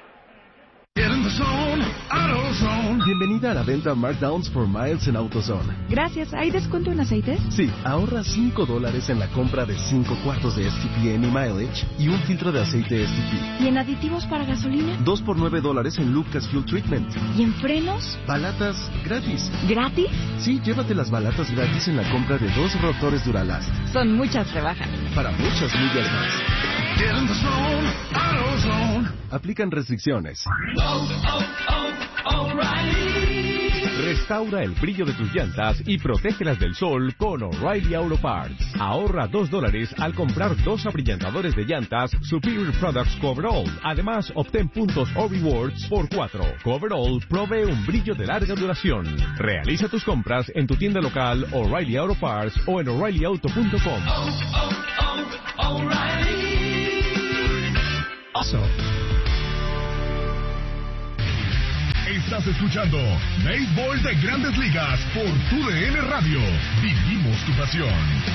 Speaker 6: Bienvenida a la venta Markdowns for Miles en AutoZone.
Speaker 7: Gracias. ¿Hay descuento en aceites?
Speaker 6: Sí, ahorra cinco dólares en la compra de cinco cuartos de S T P N y Mileage y un filtro de aceite S T P.
Speaker 7: ¿Y en aditivos para gasolina?
Speaker 6: Dos por nueve dólares en Lucas Fuel Treatment.
Speaker 7: ¿Y en frenos?
Speaker 6: Balatas gratis.
Speaker 7: ¿Gratis?
Speaker 6: Sí, llévate las balatas gratis en la compra de dos rotores Duralast.
Speaker 7: Son muchas rebajas.
Speaker 6: Para muchas millas más.
Speaker 3: Get in the zone, AutoZone.
Speaker 6: Aplican restricciones.
Speaker 13: Oh, oh, oh, O'Reilly.
Speaker 14: Restaura el brillo de tus llantas y protégelas del sol con O'Reilly Auto Parts. Ahorra dos dólares al comprar dos abrillantadores de llantas Superior Products Coverall. Además, obtén puntos o rewards por cuatro. Coverall provee un brillo de larga duración. Realiza tus compras en tu tienda local O'Reilly Auto Parts o en O'Reilly Auto punto com.
Speaker 13: Oh, oh, oh, O'Reilly.
Speaker 3: Also. Estás escuchando Béisbol de Grandes Ligas por Tu D N Radio. Vivimos tu pasión.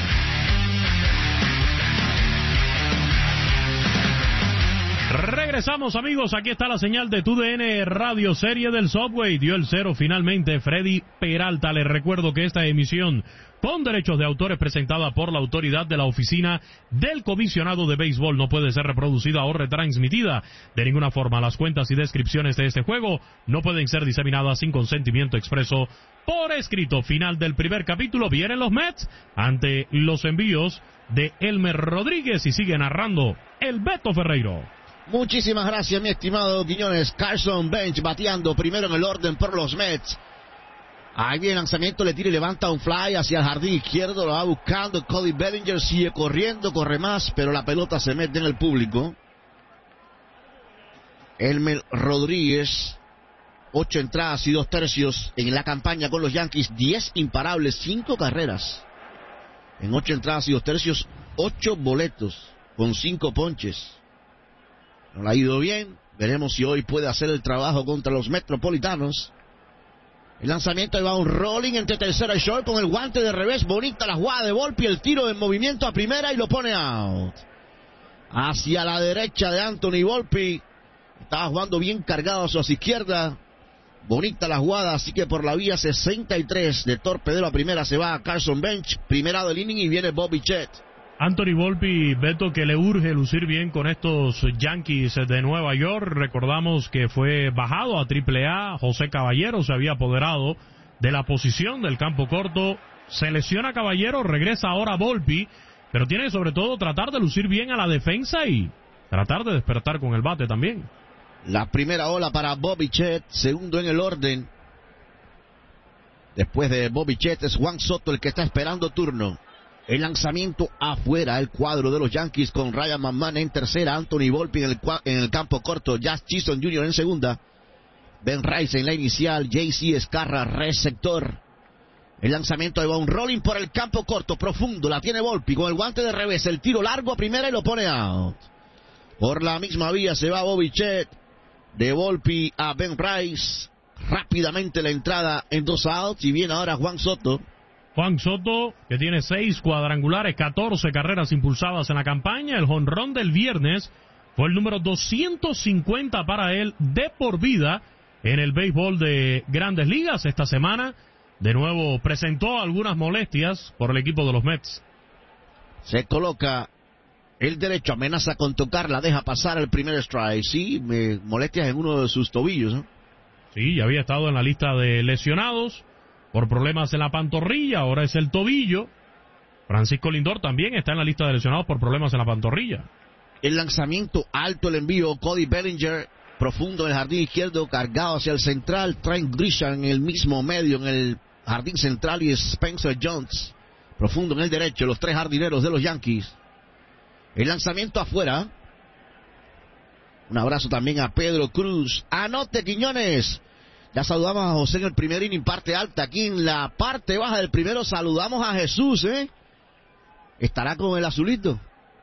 Speaker 1: Regresamos, amigos. Aquí está la señal de Tu D N Radio. Serie del Subway. Dio el cero finalmente Freddy Peralta. Les recuerdo que esta emisión con derechos de autor es presentada por la autoridad de la Oficina del Comisionado de Béisbol. No puede ser reproducida o retransmitida de ninguna forma. Las cuentas y descripciones de este juego no pueden ser diseminadas sin consentimiento expreso por escrito. Final del primer capítulo. Vienen los Mets ante los envíos de Elmer Rodríguez y sigue narrando el Beto Ferreiro.
Speaker 2: Muchísimas gracias, mi estimado Quiñones. Carson Bench bateando primero en el orden por los Mets. Ahí viene el lanzamiento, le tira y levanta un fly hacia el jardín izquierdo, lo va buscando. Cody Bellinger sigue corriendo, corre más, pero la pelota se mete en el público. Elmer Rodríguez, ocho entradas y dos tercios en la campaña con los Yankees, diez imparables, cinco carreras. En ocho entradas y dos tercios, ocho boletos con cinco ponches. No le ha ido bien, veremos si hoy puede hacer el trabajo contra los Metropolitanos. El lanzamiento, ahí va un rolling entre tercera y short con el guante de revés. Bonita la jugada de Volpi, el tiro en movimiento a primera y lo pone out. Hacia la derecha de Anthony Volpi. Estaba jugando bien cargado hacia su izquierda. Bonita la jugada, así que por la vía sesenta y tres de torpedero a primera se va a Carson Bench. Primera del inning y viene Bobby Chet.
Speaker 1: Anthony Volpi, Beto, que le urge lucir bien con estos Yankees de Nueva York. Recordamos que fue bajado a triple A. José Caballero se había apoderado de la posición del campo corto. Se lesiona Caballero, regresa ahora Volpi, pero tiene que sobre todo tratar de lucir bien a la defensa y tratar de despertar con el bate también.
Speaker 2: La primera ola para Bobby Chet, segundo en el orden. Después de Bobby Chet es Juan Soto el que está esperando turno. El lanzamiento afuera, el cuadro de los Yankees con Ryan McMahon en tercera, Anthony Volpi en el, en el campo corto, Jazz Chisholm junior en segunda, Ben Rice en la inicial, J C Escarra receptor. El lanzamiento, ahí va un rolling por el campo corto, profundo, la tiene Volpi con el guante de revés, el tiro largo a primera y lo pone out. Por la misma vía se va Bobby Chet, de Volpi a Ben Rice, rápidamente la entrada en dos outs y viene ahora Juan Soto.
Speaker 1: Juan Soto, que tiene seis cuadrangulares, catorce carreras impulsadas en la campaña. El jonrón del viernes fue el número doscientos cincuenta para él de por vida en el béisbol de Grandes Ligas. Esta semana, de nuevo, presentó algunas molestias por el equipo de los Mets.
Speaker 2: Se coloca el derecho, amenaza con tocarla, deja pasar el primer strike. Sí, me molestias en uno de sus tobillos, ¿no?
Speaker 1: Sí, ya había estado en la lista de lesionados por problemas en la pantorrilla, ahora es el tobillo. Francisco Lindor también está en la lista de lesionados por problemas en la pantorrilla.
Speaker 2: El lanzamiento alto, el envío, Cody Bellinger, profundo en el jardín izquierdo, cargado hacia el central, Trent Grisham en el mismo medio, en el jardín central, y Spencer Jones, profundo en el derecho, los tres jardineros de los Yankees. El lanzamiento afuera. Un abrazo también a Pedro Cruz. Anote, Quiñones. Ya saludamos a José en el primer inning, parte alta. Aquí en la parte baja del primero saludamos a Jesús, ¿eh? ¿Estará con el azulito?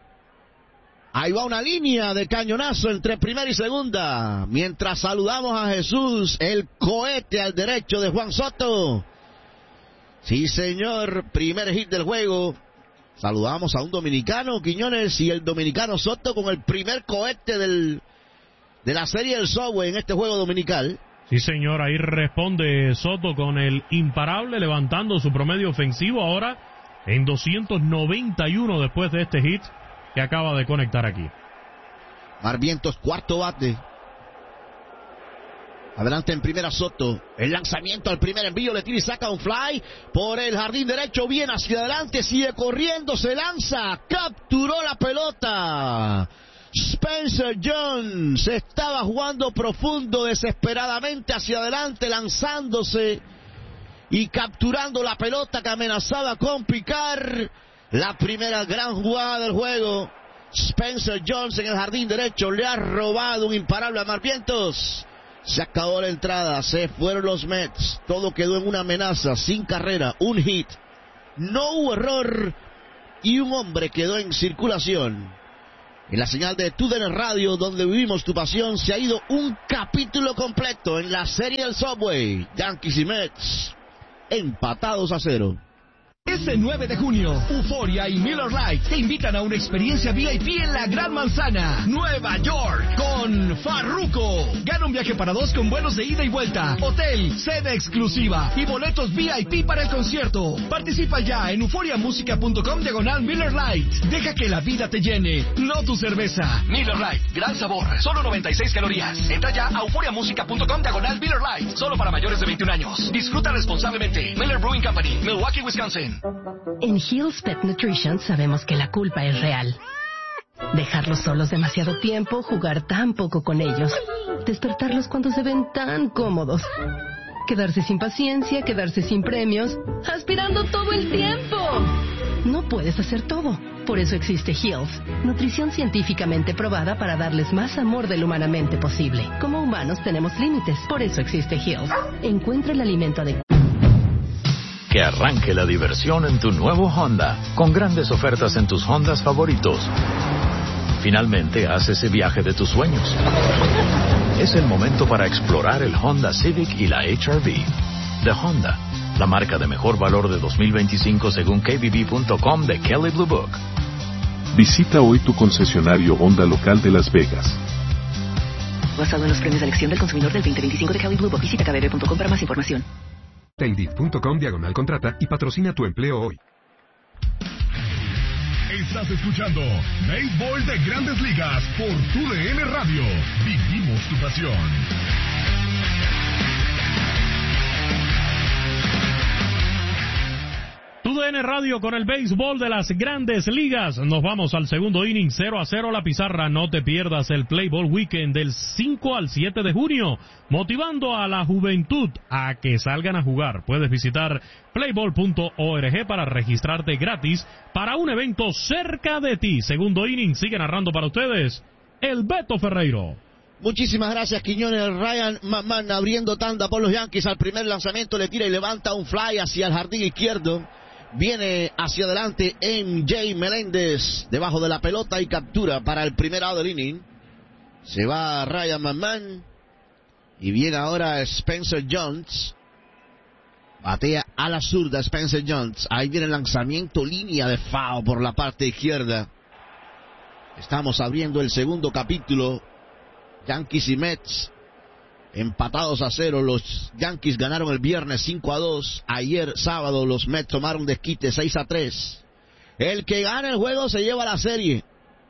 Speaker 2: Ahí va una línea de cañonazo entre primera y segunda. Mientras saludamos a Jesús, el cohete al derecho de Juan Soto. Sí, señor, primer hit del juego. Saludamos a un dominicano, Quiñones, y el dominicano Soto con el primer cohete del, de la serie del Subway en este juego dominical.
Speaker 1: Sí, señor, ahí responde Soto con el imparable, levantando su promedio ofensivo ahora en doscientos noventa y uno después de este hit que acaba de conectar aquí.
Speaker 2: Marvientos, cuarto bate. Adelante en primera Soto. El lanzamiento al primer envío, le tira y saca un fly por el jardín derecho, bien hacia adelante, sigue corriendo, se lanza, capturó la pelota. Spencer Jones estaba jugando profundo, desesperadamente hacia adelante, lanzándose y capturando la pelota que amenazaba con picar. La primera gran jugada del juego. Spencer Jones en el jardín derecho le ha robado un imparable a Marvientos. Se acabó la entrada, se fueron los Mets. Todo quedó en una amenaza, sin carrera, un hit. No hubo error y un hombre quedó en circulación. En la señal de T U D N Radio, donde vivimos tu pasión, se ha ido un capítulo completo en la serie del Subway. Yankees y Mets empatados a cero.
Speaker 15: Este nueve de junio, Euphoria y Miller Lite te invitan a una experiencia V I P en la Gran Manzana, Nueva York, con Farruko. Gana un viaje para dos con vuelos de ida y vuelta, hotel, sede exclusiva y boletos V I P para el concierto. Participa ya en euphoriamusica.com diagonal Miller Lite. Deja que la vida te llene, no tu cerveza. Miller Lite, gran sabor, solo noventa y seis calorías. Entra ya a euphoriamusica.com diagonal Miller Lite, solo para mayores de veintiún años. Disfruta responsablemente. Miller Brewing Company, Milwaukee, Wisconsin.
Speaker 9: En Hill's Pet Nutrition sabemos que la culpa es real. Dejarlos solos demasiado tiempo, jugar tan poco con ellos, despertarlos cuando se ven tan cómodos, quedarse sin paciencia, quedarse sin premios, aspirando todo el tiempo. No puedes hacer todo. Por eso existe Hill's, nutrición científicamente probada para darles más amor de lo humanamente posible. Como humanos tenemos límites, por eso existe Hill's. Encuentra el alimento adecuado.
Speaker 16: Que arranque la diversión en tu nuevo Honda, con grandes ofertas en tus Hondas favoritos. Finalmente haz ese viaje de tus sueños. Es el momento para explorar el Honda Civic y la H R V. De Honda, la marca de mejor valor de dos mil veinticinco según K B B punto com de Kelley Blue Book.
Speaker 17: Visita hoy tu concesionario Honda local de Las Vegas.
Speaker 18: Basado en los premios de elección del consumidor del veinte veinticinco de Kelley Blue Book. Visita k b b punto com para más información.
Speaker 19: Indeed punto com diagonal contrata y patrocina tu empleo hoy.
Speaker 3: Estás escuchando Béisbol de Grandes Ligas por T U D N Radio. Vivimos tu pasión.
Speaker 1: T U D N Radio con el béisbol de las Grandes Ligas. Nos vamos al segundo inning, cero a cero la pizarra. No te pierdas el Play Ball Weekend del cinco al siete de junio, motivando a la juventud a que salgan a jugar. Puedes visitar playball punto org para registrarte gratis para un evento cerca de ti. Segundo inning, sigue narrando para ustedes el Beto Ferreiro.
Speaker 2: Muchísimas gracias, Quiñones. Ryan McMahon abriendo tanda por los Yankees. Al primer lanzamiento le tira y levanta un fly hacia el jardín izquierdo. Viene hacia adelante M J Meléndez debajo de la pelota y captura para el primer out del inning. Se va Ryan McMahon y viene ahora Spencer Jones. Batea a la zurda Spencer Jones. Ahí viene el lanzamiento, línea de foul por la parte izquierda. Estamos abriendo el segundo capítulo. Yankees y Mets empatados a cero. Los Yankees ganaron el viernes cinco a dos. Ayer sábado los Mets tomaron desquite seis a tres. El que gana el juego se lleva la serie.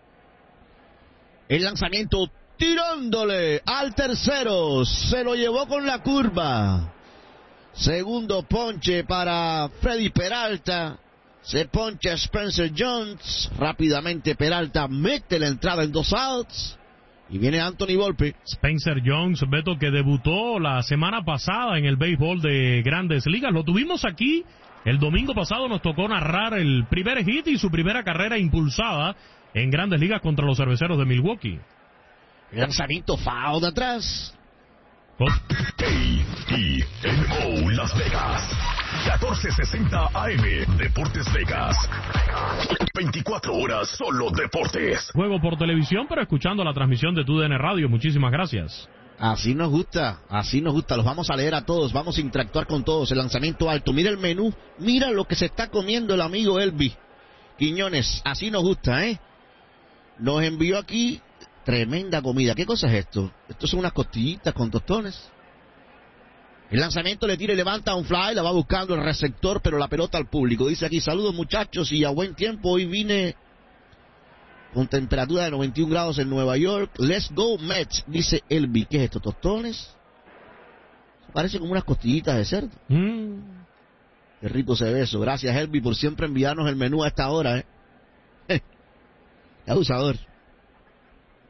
Speaker 2: El lanzamiento tirándole al tercero. Se lo llevó con la curva. Segundo ponche para Freddy Peralta. Se poncha Spencer Jones. Rápidamente Peralta mete la entrada en dos outs. Y viene Anthony Volpe.
Speaker 1: Spencer Jones, Beto, que debutó la semana pasada en el béisbol de Grandes Ligas. Lo tuvimos aquí. El domingo pasado nos tocó narrar el primer hit y su primera carrera impulsada en Grandes Ligas contra los Cerveceros de Milwaukee.
Speaker 2: Lanzamiento foul de atrás.
Speaker 3: A E N O Las Vegas. catorce sesenta A M. Deportes Vegas. veinticuatro horas solo deportes.
Speaker 1: Juego por televisión, pero escuchando la transmisión de T U D N Radio. Muchísimas gracias.
Speaker 2: Así nos gusta, así nos gusta. Los vamos a leer a todos, vamos a interactuar con todos. El lanzamiento alto, mira el menú, mira lo que se está comiendo el amigo Elvi Quiñones. Así nos gusta, ¿eh? Nos envió aquí tremenda comida. ¿Qué cosa es esto? Estos son unas costillitas con tostones. El lanzamiento le tira y levanta un fly, la va buscando el receptor, pero la pelota al público. Dice aquí, saludos muchachos y a buen tiempo. Hoy vine con temperatura de noventa y un grados en Nueva York. Let's go Mets, dice Elvi. ¿Qué es esto? ¿Tostones? Parece como unas costillitas de cerdo. Mm. Qué rico se ve eso. Gracias Elvi por siempre enviarnos el menú a esta hora, ¿eh? Qué abusador.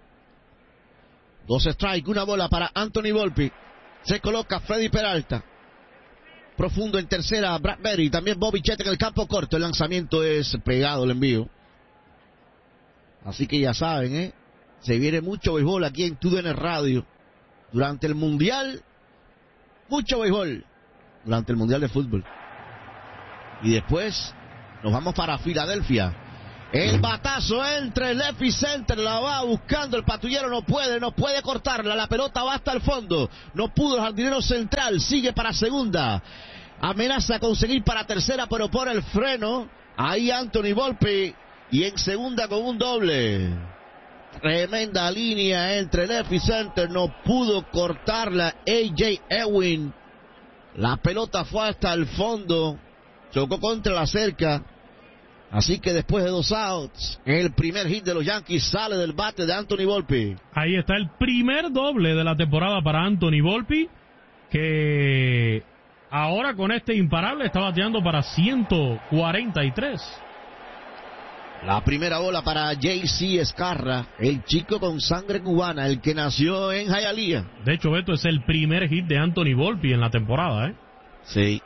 Speaker 2: Dos strikes, una bola para Anthony Volpe. Se coloca Freddy Peralta. Profundo en tercera, Bradbury. También Bobby Chet en el campo corto. El lanzamiento es pegado, el envío. Así que ya saben, ¿eh? Se viene mucho béisbol aquí en T U D N Radio. Durante el Mundial, mucho béisbol. Durante el Mundial de Fútbol. Y después nos vamos para Filadelfia. El batazo entre el left center, la va buscando el patrullero, no puede, no puede cortarla, la pelota va hasta el fondo, no pudo el jardinero central, sigue para segunda, amenaza conseguir para tercera, pero por el freno, ahí Anthony Volpe, y en segunda con un doble. Tremenda línea entre left center, no pudo cortarla A J Ewing, la pelota fue hasta el fondo, chocó contra la cerca. Así que después de dos outs, el primer hit de los Yankees sale del bate de Anthony Volpe.
Speaker 1: Ahí está el primer doble de la temporada para Anthony Volpe, que ahora con este imparable está bateando para ciento cuarenta y tres.
Speaker 2: La primera bola para J C Escarra, el chico con sangre cubana, el que nació en Hialeah.
Speaker 1: De hecho, Beto, es el primer hit de Anthony Volpe en la temporada, ¿eh?
Speaker 2: Sí.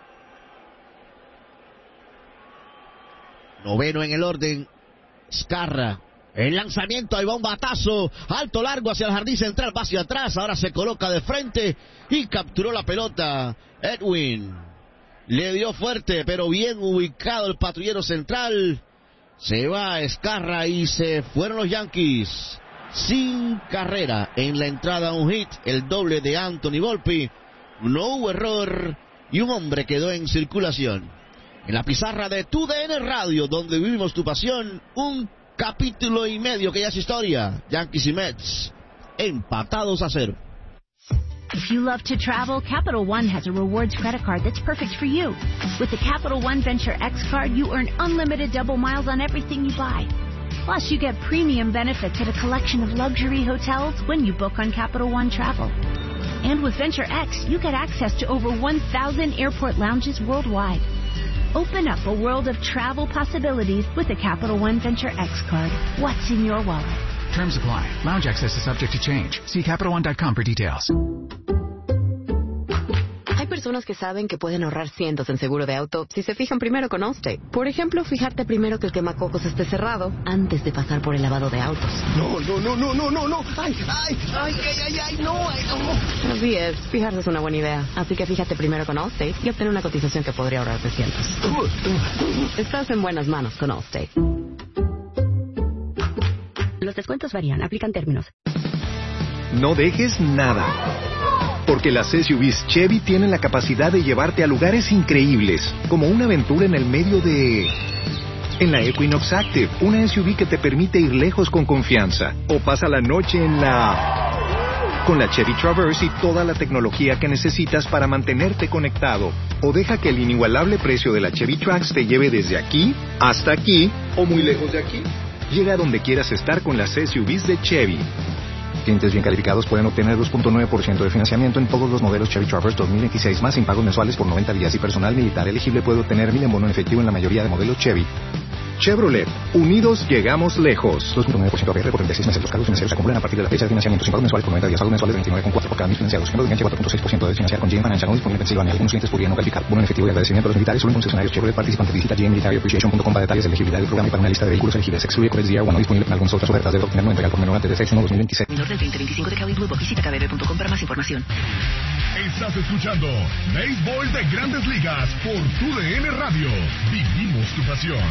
Speaker 2: Noveno en el orden, Escarra. El lanzamiento, ahí va un batazo, alto, largo hacia el jardín central, va hacia atrás, ahora se coloca de frente y capturó la pelota. Edwin le dio fuerte, pero bien ubicado el patrullero central. Se va Escarra y se fueron los Yankees. Sin carrera en la entrada, un hit, el doble de Anthony Volpe. No hubo error y un hombre quedó en circulación. En la pizarra de T U D N Radio, donde vivimos tu pasión, un capítulo y medio que ya es historia. Yankees y Mets empatados a cero.
Speaker 4: If you love to travel, Capital One has a rewards credit card that's perfect for you. With the Capital One Venture X card, you earn unlimited double miles on everything you buy. Plus, you get premium benefits at a collection of luxury hotels when you book on Capital One Travel. And with Venture X, you get access to over one thousand airport lounges worldwide. Open up a world of travel possibilities with a Capital One Venture X card. What's in your wallet?
Speaker 5: Terms apply. Lounge access is subject to change. See Capital One dot com for details.
Speaker 18: Hay personas que saben que pueden ahorrar cientos en seguro de auto si se fijan primero con Allstate. Por ejemplo, fijarte primero que el quemacocos esté cerrado antes de pasar por el lavado de autos.
Speaker 15: No, no, no, no, no, no, no. Ay, ay, ay, ay, ay, ay, no, ay, no.
Speaker 18: Así es, fijarse es una buena idea. Así que fíjate primero con Allstate y obtener una cotización que podría ahorrarte cientos. Estás en buenas manos con Allstate. Los descuentos varían, aplican términos.
Speaker 8: No dejes nada. Porque las S U Vs Chevy tienen la capacidad de llevarte a lugares increíbles, como una aventura en el medio de... En la Equinox Active, una S U V que te permite ir lejos con confianza. O pasa la noche en la... Con la Chevy Traverse y toda la tecnología que necesitas para mantenerte conectado. O deja que el inigualable precio de la Chevy Trax te lleve desde aquí hasta aquí o muy lejos de aquí. Llega a donde quieras estar con las S U Vs de Chevy. Clientes bien calificados pueden obtener dos punto nueve por ciento de financiamiento en todos los modelos Chevy Traverse dos mil veintiséis más sin pagos mensuales por noventa días y personal militar elegible puede obtener mil en bono en efectivo en la mayoría de modelos Chevy. Chevrolet, unidos llegamos lejos. dos punto nueve por ciento A P R por treinta y seis meses. Los cargos financieros se acumulan a partir de la fecha de financiamiento sin pagos mensuales por noventa días. Pagos mensuales veintinueve coma cuatro por cada mil financiados. Ejemplo de enganche cuatro punto seis por ciento de financiar con G M Financial no disponible en Pensilvania. Algunos clientes podrían no calificar. Bono en efectivo y agradecimiento a los militares solo en concesionarios Chevrolet participantes. Visita g m military appreciation punto com para detalles de elegibilidad del programa y para una lista de vehículos elegibles. Excluye Corex D R uno no disponible en algunas otras ofertas. Debe obtener no entregar por menor antes de seis uno dos mil veintiséis.
Speaker 18: Menor del veinte veinticinco de Cali Blue Book. Visita k b b punto com para más información.
Speaker 3: Estás escuchando Béisbol de Grandes Ligas por T U D N Radio. Vivimos tu pasión.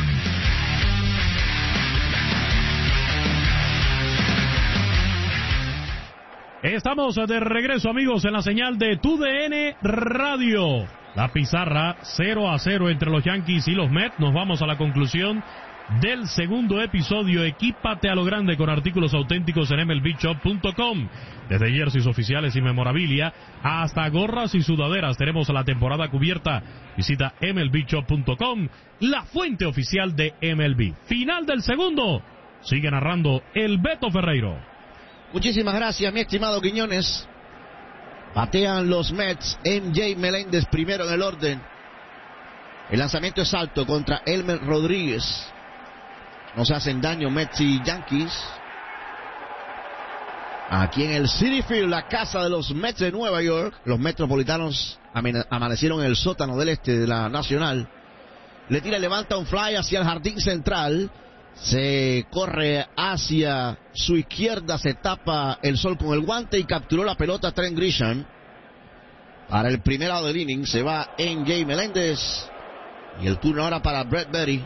Speaker 1: Estamos de regreso, amigos, en la señal de T U D N Radio. La pizarra cero a cero entre los Yankees y los Mets. Nos vamos a la conclusión del segundo episodio. Equípate a lo grande con artículos auténticos en M L B shop punto com. Desde jerseys oficiales y memorabilia hasta gorras y sudaderas, tenemos la temporada cubierta. Visita M L B shop punto com, la fuente oficial de M L B. Final del segundo. Sigue narrando el Beto Ferreiro.
Speaker 2: Muchísimas gracias, mi estimado Quiñones. Batean los Mets. M J Meléndez primero en el orden. El lanzamiento es alto contra Elmer Rodríguez. No se hacen daño Mets y Yankees. Aquí en el Citi Field, la casa de los Mets de Nueva York. Los metropolitanos amanecieron en el sótano del este de la Nacional. Le tira y levanta un fly hacia el jardín central. Se corre hacia su izquierda, se tapa el sol con el guante y capturó la pelota Trent Grisham. Para el primer lado del inning se va N J Meléndez. Y el turno ahora para Brett Berry.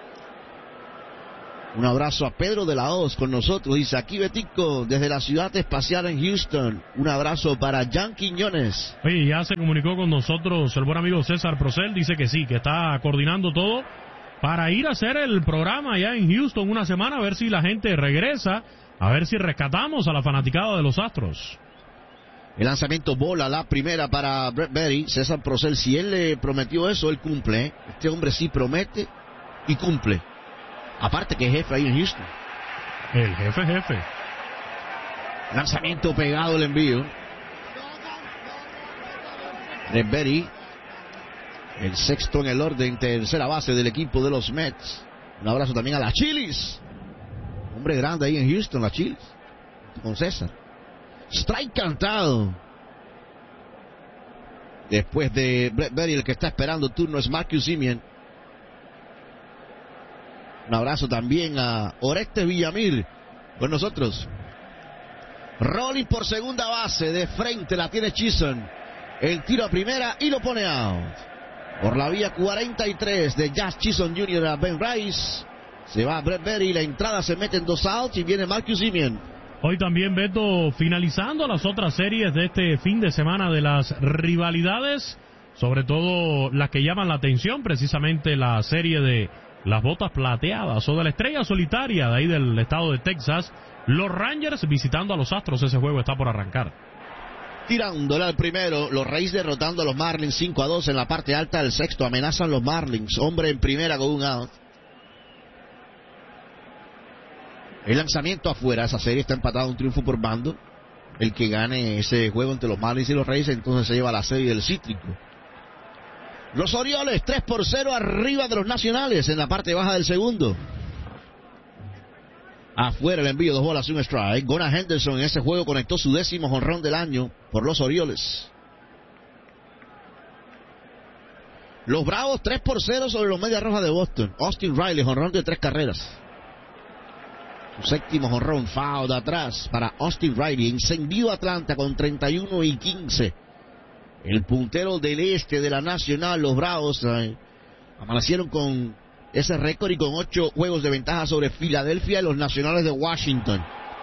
Speaker 2: Un abrazo a Pedro de la Hoz con nosotros. Dice aquí Betico desde la ciudad espacial en Houston. Un abrazo para Jan Quiñones.
Speaker 1: Oye, ya se comunicó con nosotros el buen amigo César Procel. Dice que sí, que está coordinando todo para ir a hacer el programa allá en Houston una semana, a ver si la gente regresa, a ver si rescatamos a la fanaticada de los Astros.
Speaker 2: El lanzamiento bola, la primera para Brett Berry. César Procel, si él le prometió eso, él cumple. ¿eh? Este hombre sí promete y cumple. Aparte que es jefe ahí en Houston.
Speaker 1: El jefe, jefe.
Speaker 2: Lanzamiento pegado, el envío. Brett Berry, el sexto en el orden, tercera base del equipo de los Mets. Un abrazo también a las Chilis. Hombre grande ahí en Houston, las Chilis. Con César. Strike cantado. Después de Brett Berry, el que está esperando turno es Marcus Semien. Un abrazo también a Orestes Villamil con nosotros. Rolling por segunda base, de frente la tiene Chisholm. El tiro a primera y lo pone out. Por la vía cuarenta y tres de Jazz Chisholm junior a Ben Rice. Se va Brett Berry, la entrada se mete en dos outs y viene Marcus Semien.
Speaker 1: Hoy también, Beto, finalizando las otras series de este fin de semana de las rivalidades, sobre todo las que llaman la atención, precisamente la serie de las botas plateadas o de la estrella solitaria de ahí del estado de Texas. Los Rangers visitando a los Astros, ese juego está por arrancar.
Speaker 2: Tirándole al primero, los Rays derrotando a los Marlins cinco a dos en la parte alta del sexto. Amenazan los Marlins, hombre en primera con un out. El lanzamiento afuera, esa serie está empatada, un triunfo por bando. El que gane ese juego entre los Marlins y los Rays entonces se lleva la serie del Cítrico. Los Orioles tres por cero arriba de los Nacionales en la parte baja del segundo. Afuera el envío, dos bolas y un strike. Gunnar Henderson en ese juego conectó su décimo jonrón del año por los Orioles. Los Bravos tres por cero sobre los Medias Rojas de Boston. Austin Riley, jonrón de tres carreras. Su séptimo jonrón, foul de atrás para Austin Riley. Encendido Atlanta con treinta y uno y quince. El puntero del este de la Nacional, los Bravos, eh, amanecieron con ese récord y con ocho juegos de ventaja sobre Filadelfia y los Nacionales de Washington.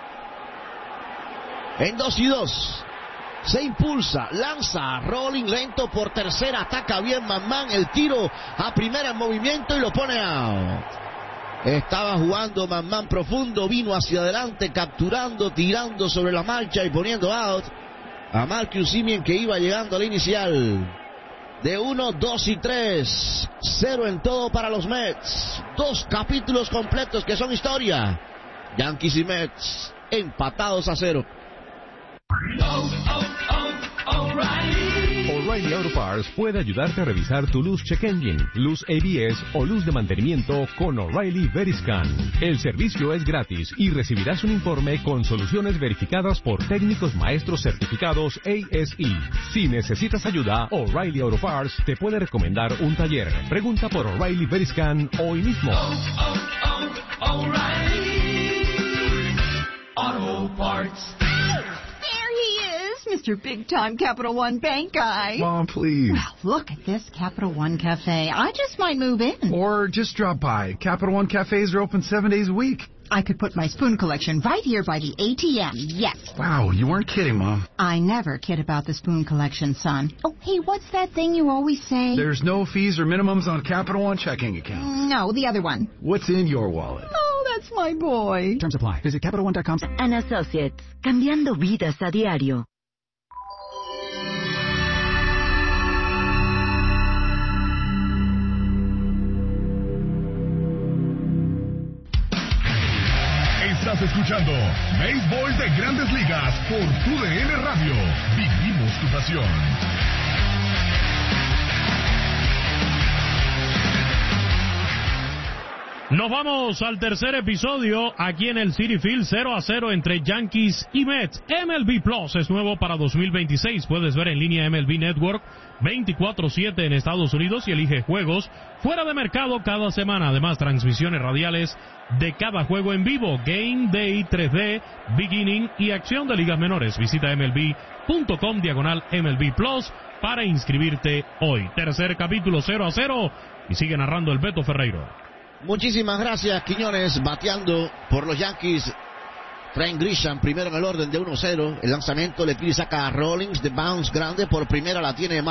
Speaker 2: En dos y dos, se impulsa, lanza, rolling lento por tercera, ataca bien McMahon, el tiro a primera en movimiento y lo pone out. Estaba jugando McMahon profundo, vino hacia adelante, capturando, tirando sobre la marcha y poniendo out a Marcus Semien, que iba llegando al inicial. De uno, dos y tres. Cero en todo para los Mets. Dos capítulos completos que son historia. Yankees y Mets empatados a cero.
Speaker 13: Oh, oh, oh, O'Reilly.
Speaker 14: O'Reilly Auto Parts puede ayudarte a revisar tu luz check engine, luz A B S o luz de mantenimiento con O'Reilly Veriscan. El servicio es gratis y recibirás un informe con soluciones verificadas por técnicos maestros certificados A S E. Si necesitas ayuda, O'Reilly Auto Parts te puede recomendar un taller. Pregunta por O'Reilly Veriscan hoy mismo.
Speaker 13: Oh, oh, oh, O'Reilly Auto Parts.
Speaker 20: Mister Big Time Capital One Bank guy.
Speaker 19: Mom, please.
Speaker 20: Well, look at this Capital One Cafe. I just might move in.
Speaker 19: Or just drop by. Capital One cafes are open seven days a week.
Speaker 20: I could put my spoon collection right here by the A T M, yes.
Speaker 19: Wow, you weren't kidding, Mom.
Speaker 20: I never kid about the spoon collection, son. Oh, hey, what's that thing you always say?
Speaker 19: There's no fees or minimums on Capital One checking accounts.
Speaker 20: No, the other one.
Speaker 19: What's in your wallet?
Speaker 20: Oh, that's my boy.
Speaker 5: Terms apply. Visit Capital One dot com.
Speaker 21: And Associates, cambiando vidas a diario.
Speaker 3: Estás escuchando Béisbol de Grandes Ligas por Tu D N Radio. Vivimos tu pasión.
Speaker 1: Nos vamos al tercer episodio aquí en el Citi Field, cero a cero entre Yankees y Mets. M L B Plus es nuevo para dos mil veintiséis. Puedes ver en línea M L B Network veinticuatro siete en Estados Unidos y elige juegos fuera de mercado cada semana. Además, transmisiones radiales de cada juego en vivo, Game Day tres D, Beginning y acción de ligas menores. Visita M L B punto com diagonal M L B Plus para inscribirte hoy. Tercer capítulo, cero a cero, y sigue narrando el Beto Ferreiro.
Speaker 2: Muchísimas gracias, Quiñones, bateando por los Yankees. Trent Grisham, primero en el orden de uno cero. El lanzamiento le pide saca a Rollins de bounce grande. Por primera la tiene